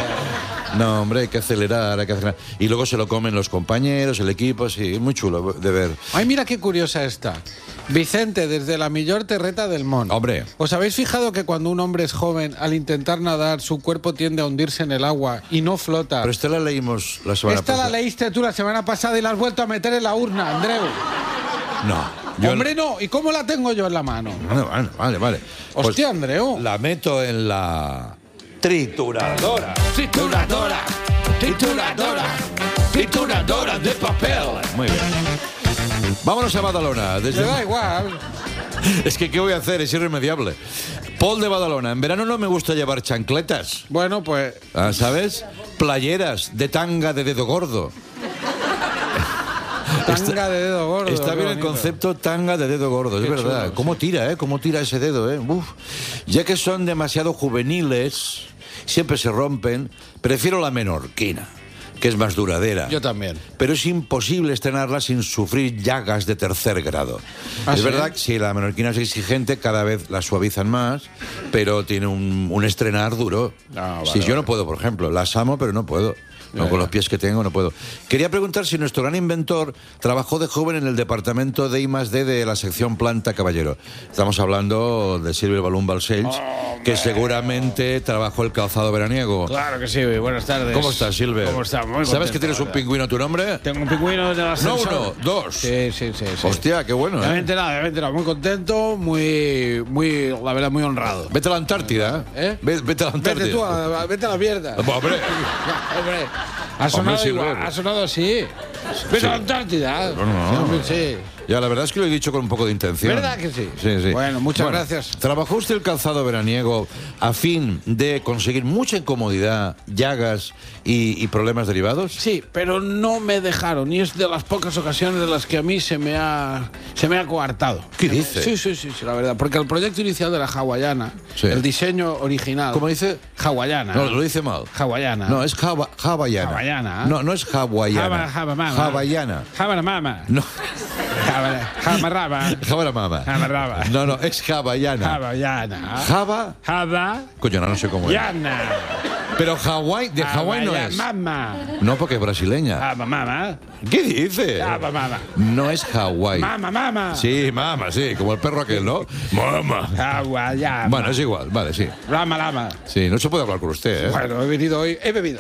No, hombre, hay que acelerar, hay que acelerar. Y luego se lo comen los compañeros, el equipo, sí, es muy chulo de ver. Ay, mira qué curiosa está. Vicente, desde la millor terreta del Mon. Hombre. ¿Os habéis fijado que cuando un hombre es joven, al intentar nadar, su cuerpo tiende a hundirse en el agua y no flota? Pero esta la leímos la semana Esta pasada. la leíste tú la semana pasada y la has vuelto a meter en la urna, Andreu. No. yo- Hombre, no. ¿Y cómo la tengo yo en la mano? Vale, vale, vale. vale. Pues Hostia, Andreu. la meto en la trituradora. Trituradora, trituradora, trituradora de papel. Muy bien. Vámonos a Badalona. Me Desde... da igual. Es que, ¿qué voy a hacer? Es irremediable. Paul de Badalona. En verano no me gusta llevar chancletas. Bueno, pues Ah, ¿sabes? Playeras de tanga de dedo gordo. tanga de dedo gordo. Está qué bien el bonito. concepto tanga de dedo gordo, es Qué verdad. chulo, ¿Cómo tira, eh? ¿Cómo tira ese dedo, eh? Uf. Ya que son demasiado juveniles, siempre se rompen, prefiero la menorquina, que es más duradera. Yo también. Pero es imposible estrenarla sin sufrir llagas de tercer grado. ¿Ah, es sí? verdad que si la menorquina es exigente, cada vez la suavizan más, pero tiene un, un estrenar duro. Ah, vale, si yo vale. no puedo, por ejemplo, las amo, pero no puedo. No, con los pies que tengo no puedo. Quería preguntar si nuestro gran inventor trabajó de joven en el departamento de I más D de la sección Planta Caballero. Estamos hablando de Silver Balloon Balcells, que seguramente trabajó el calzado veraniego. Claro que sí, buenas tardes. ¿Cómo estás, Silver? ¿Cómo estás? Muy ¿Sabes contento, que tienes un la verdad. pingüino a tu nombre? Tengo un pingüino de la No uno, dos. Sí, sí, sí. sí. Hostia, qué bueno, Ya me he ¿eh? enterado, ya me he enterado. Muy contento, muy, muy, la verdad, muy honrado. Vete a la Antártida, ¿Eh? Ve- Vete a la Antártida. Vete tú, a, vete a la mierda. Hombre, Hombre, ha sonado Hombre, igual, Silver. ha sonado así. Vete Sí. a la Antártida. No, no, Sí, no. hombre, sí. ya, la verdad es que lo he dicho con un poco de intención. ¿Verdad que sí? Sí, sí. Bueno, muchas gracias. ¿Trabajó usted el calzado veraniego a fin de conseguir mucha incomodidad, llagas y, y problemas derivados? Sí, pero no me dejaron y es de las pocas ocasiones de las que a mí se me ha se me ha coartado. ¿Qué dice? Sí, sí, sí, sí, la verdad, porque el proyecto inicial de la hawaiana, Sí. el diseño original. ¿Cómo dice? Hawaiana. No, lo dice mal. Hawaiana. No, es hava- hawaiana. Hawaiana. No, no es hawaiana. Java, java, mama. Hawaiana. Java, mama. No, Java, java, raba. Java mama. Java, raba. No, no, es hawaiana. Hawaiana. Java. Java. Coño, no, no sé cómo es. Yana. Pero Hawái, de Hawái no es. Mama. No, porque es brasileña. Java, mama. ¿Qué dice? Java, mama. No es Hawái. Mama, mama. Sí, mama, sí, como el perro aquel, ¿no? Mama. Hawaiana. Bueno, es igual, vale, sí. Lama, lama. Sí, no se puede hablar con usted, ¿eh? Bueno, he venido hoy. He bebido.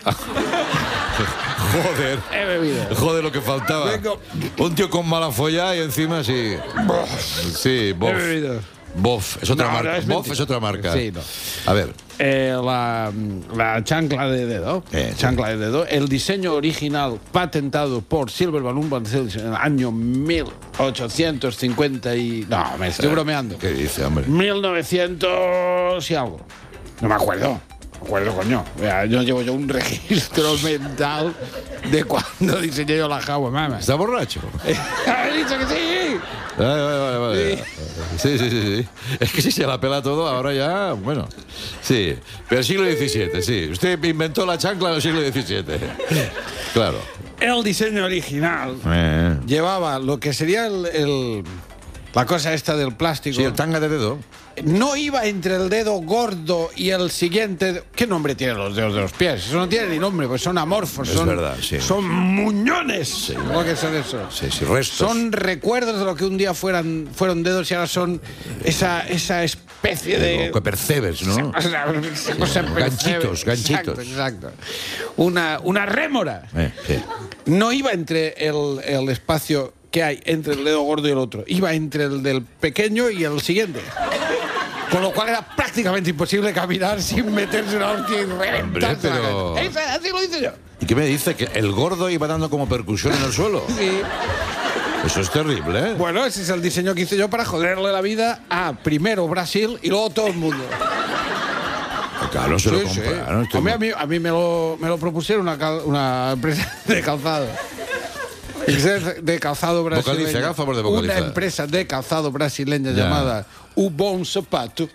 Joder. He bebido. Joder, lo que faltaba. Vengo. Un tío con mala folla y encima sí. Sí, bof. He bebido. Bof, es otra No, marca. no, es Bof mentira. es otra marca. Sí, no. A ver. Eh, la, la chancla de dedo, Eh, sí. chancla de dedo, el diseño original patentado por Silver Balloon Balcells en el año mil ochocientos cincuenta y... No, me estoy bromeando. ¿Qué dice, hombre? mil novecientos y algo. No me acuerdo. No me acuerdo, coño. Vea, yo llevo yo un registro mental de cuando diseñé yo la Jawa Mama. ¿Está borracho? ¡He dicho que sí! Vale, vale, vale, vale. Sí, sí, sí, sí. Es que si se la pela todo, ahora ya, bueno. Sí, pero el siglo diecisiete, sí. Usted inventó la chancla en el siglo diecisiete. Claro. El diseño original Eh. llevaba lo que sería el, el- la cosa esta del plástico. Sí, el tanga de dedo. No iba entre el dedo gordo y el siguiente. ¿Qué nombre tienen los dedos de los pies? Eso no tiene ni nombre, pues son amorfos. Es son, verdad, sí. Son muñones. ¿Cómo que son eso? Sí, sí, restos. Son recuerdos de lo que un día fueran, fueron dedos y ahora son esa, esa especie de. Lo que percebes, ¿no? O sea, esa cosa Sí, percebe. ganchitos, ganchitos. Exacto, exacto. Una, una rémora. Eh, sí. No iba entre el, el espacio que hay entre el dedo gordo y el otro. Iba entre el del pequeño y el siguiente. Con lo cual era prácticamente imposible caminar sin meterse una hostia y reventarse la pero- cabeza. Esa- Así lo hice yo. ¿Y qué me dice? ¿Que el gordo iba dando como percusión en el suelo? Sí. Eso es terrible, ¿eh? Bueno, ese es el diseño que hice yo para joderle la vida a primero Brasil y luego todo el mundo. Claro, se lo Sí, sí. compraron. estoy Hombre, a muy- mí, a mí me, lo, me lo propusieron una, cal- una empresa de calzado. Empresa de calzado brasileño. Vocaliza, haga favor de vocalizar. Una empresa de calzado brasileña Ya. llamada O Bom Sapato.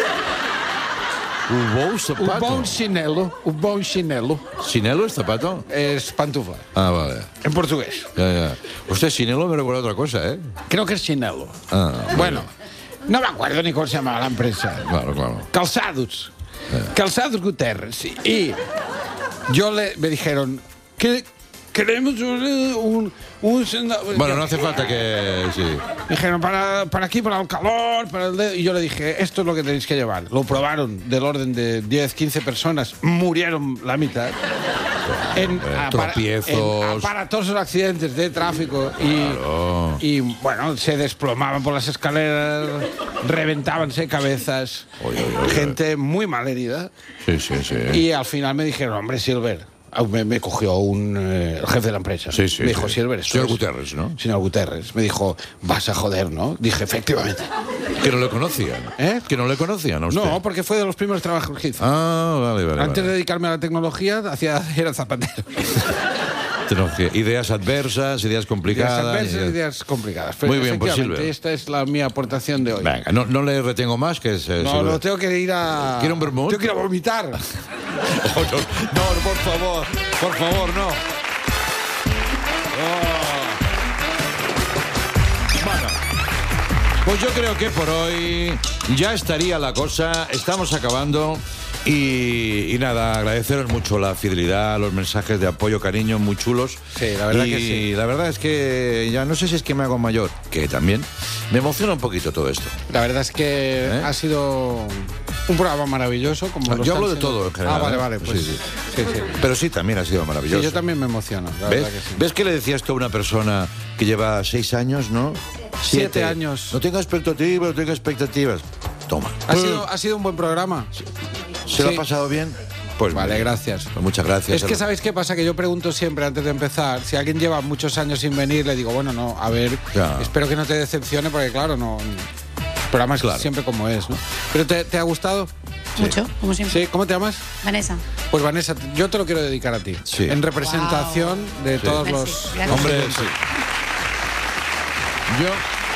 ¿Hubo un O zapato? Bom Chinelo. O Bom Chinelo. ¿Sinelo es zapato? Es pantufla. Ah, vale. En portugués. Ya, ya. Usted, Sinelo me recuerda a otra cosa, ¿eh? Creo que es chinelo. Ah, Bueno, no me acuerdo ni cómo se llamaba la empresa. Claro, claro. Calzados. Calzados Guterres. Y yo le, me dijeron que queremos un... un, un senda- Bueno, no hace falta que... Sí. Me dijeron, para, para aquí, para el calor, para el dedo. Y yo le dije, esto es lo que tenéis que llevar. Lo probaron del orden de diez, quince personas. Murieron la mitad. En, apara- tropiezos. en aparatosos accidentes de tráfico. Y, y, bueno, se desplomaban por las escaleras, reventábanse cabezas. Oy, oy, oy, oy. Gente muy mal herida. Sí, sí, sí. Y al final me dijeron, hombre, Silver. Ah, Me, me cogió un eh, el jefe de la empresa. Sí, sí, me dijo, sí. Silver, esto Señor es- Guterres, ¿no? Señor Guterres. Me dijo, vas a joder, ¿no? Dije, efectivamente. Que no le conocían. ¿Eh? Que no le conocían a usted. No, porque fue de los primeros trabajos que hice. Ah, vale, vale. Antes de vale. dedicarme a la tecnología, hacía, era zapatero. Tecnología. Ideas adversas, ideas Ideas complicadas. adversas, ideas- ideas complicadas. Pero Muy bien, pues, efectivamente, Silver. esta es la mi aportación de hoy. Venga, no, no le retengo más, que es... eh, No, seguro- no, tengo que ir a... ¿Quiere un vermut? Tengo que ir a vomitar. Oh, no, no, por favor, por favor, no. Oh. Bueno, pues yo creo que por hoy ya estaría la cosa. Estamos acabando. Y, y nada, agradeceros mucho la fidelidad, los mensajes de apoyo, cariño, muy chulos. Sí, la verdad y que sí. la verdad es que ya no sé si es que me hago mayor, que también me emociona un poquito todo esto. La verdad es que ¿Eh? ha sido un programa maravilloso. Como lo Yo están hablo de siendo- todo en general. Ah, vale, ¿eh? vale, pues Sí, sí. sí, sí. Pero sí, también ha sido Sí, maravilloso. yo también me emociono, la ¿Ves? verdad que sí. ¿Ves que le decía esto a una persona que lleva seis años, no? Siete años. No tengo expectativas, no tengo expectativas. Toma. Ha sido, ha sido un buen programa. ¿Se lo sí. ha pasado bien? Pues Vale, bien. gracias. Pues muchas gracias. Es que, ¿sabéis qué pasa? Que yo pregunto siempre antes de empezar, si alguien lleva muchos años sin venir, le digo, bueno, no, a ver, Ya. espero que no te decepcione, porque claro, no... El programa es Claro. siempre como es, ¿no? ¿Pero te, te ha gustado? Mucho, como siempre. Sí, ¿cómo te llamas? Vanessa. Pues Vanessa, yo te lo quiero dedicar a ti. Sí. En representación de todos Merci, los... gracias. Hombre, sí. Yo...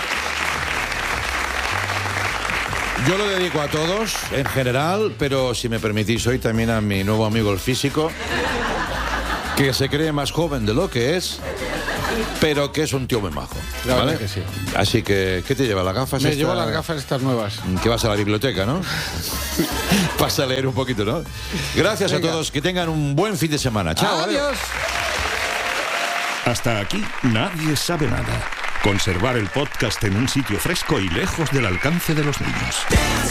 Yo lo dedico a todos, en general, pero si me permitís hoy también a mi nuevo amigo el físico, que se cree más joven de lo que es, pero que es un tío muy majo. La ¿vale? verdad que sí. Así que, ¿qué te lleva? ¿Las gafas? Me esta? llevo las gafas estas nuevas. Que vas a la biblioteca, ¿no? Vas a leer un poquito, ¿no? Gracias Venga. a todos, que tengan un buen fin de semana. Chao. Adiós. Hasta aquí Nadie sabe nada. Conservar el podcast en un sitio fresco y lejos del alcance de los niños.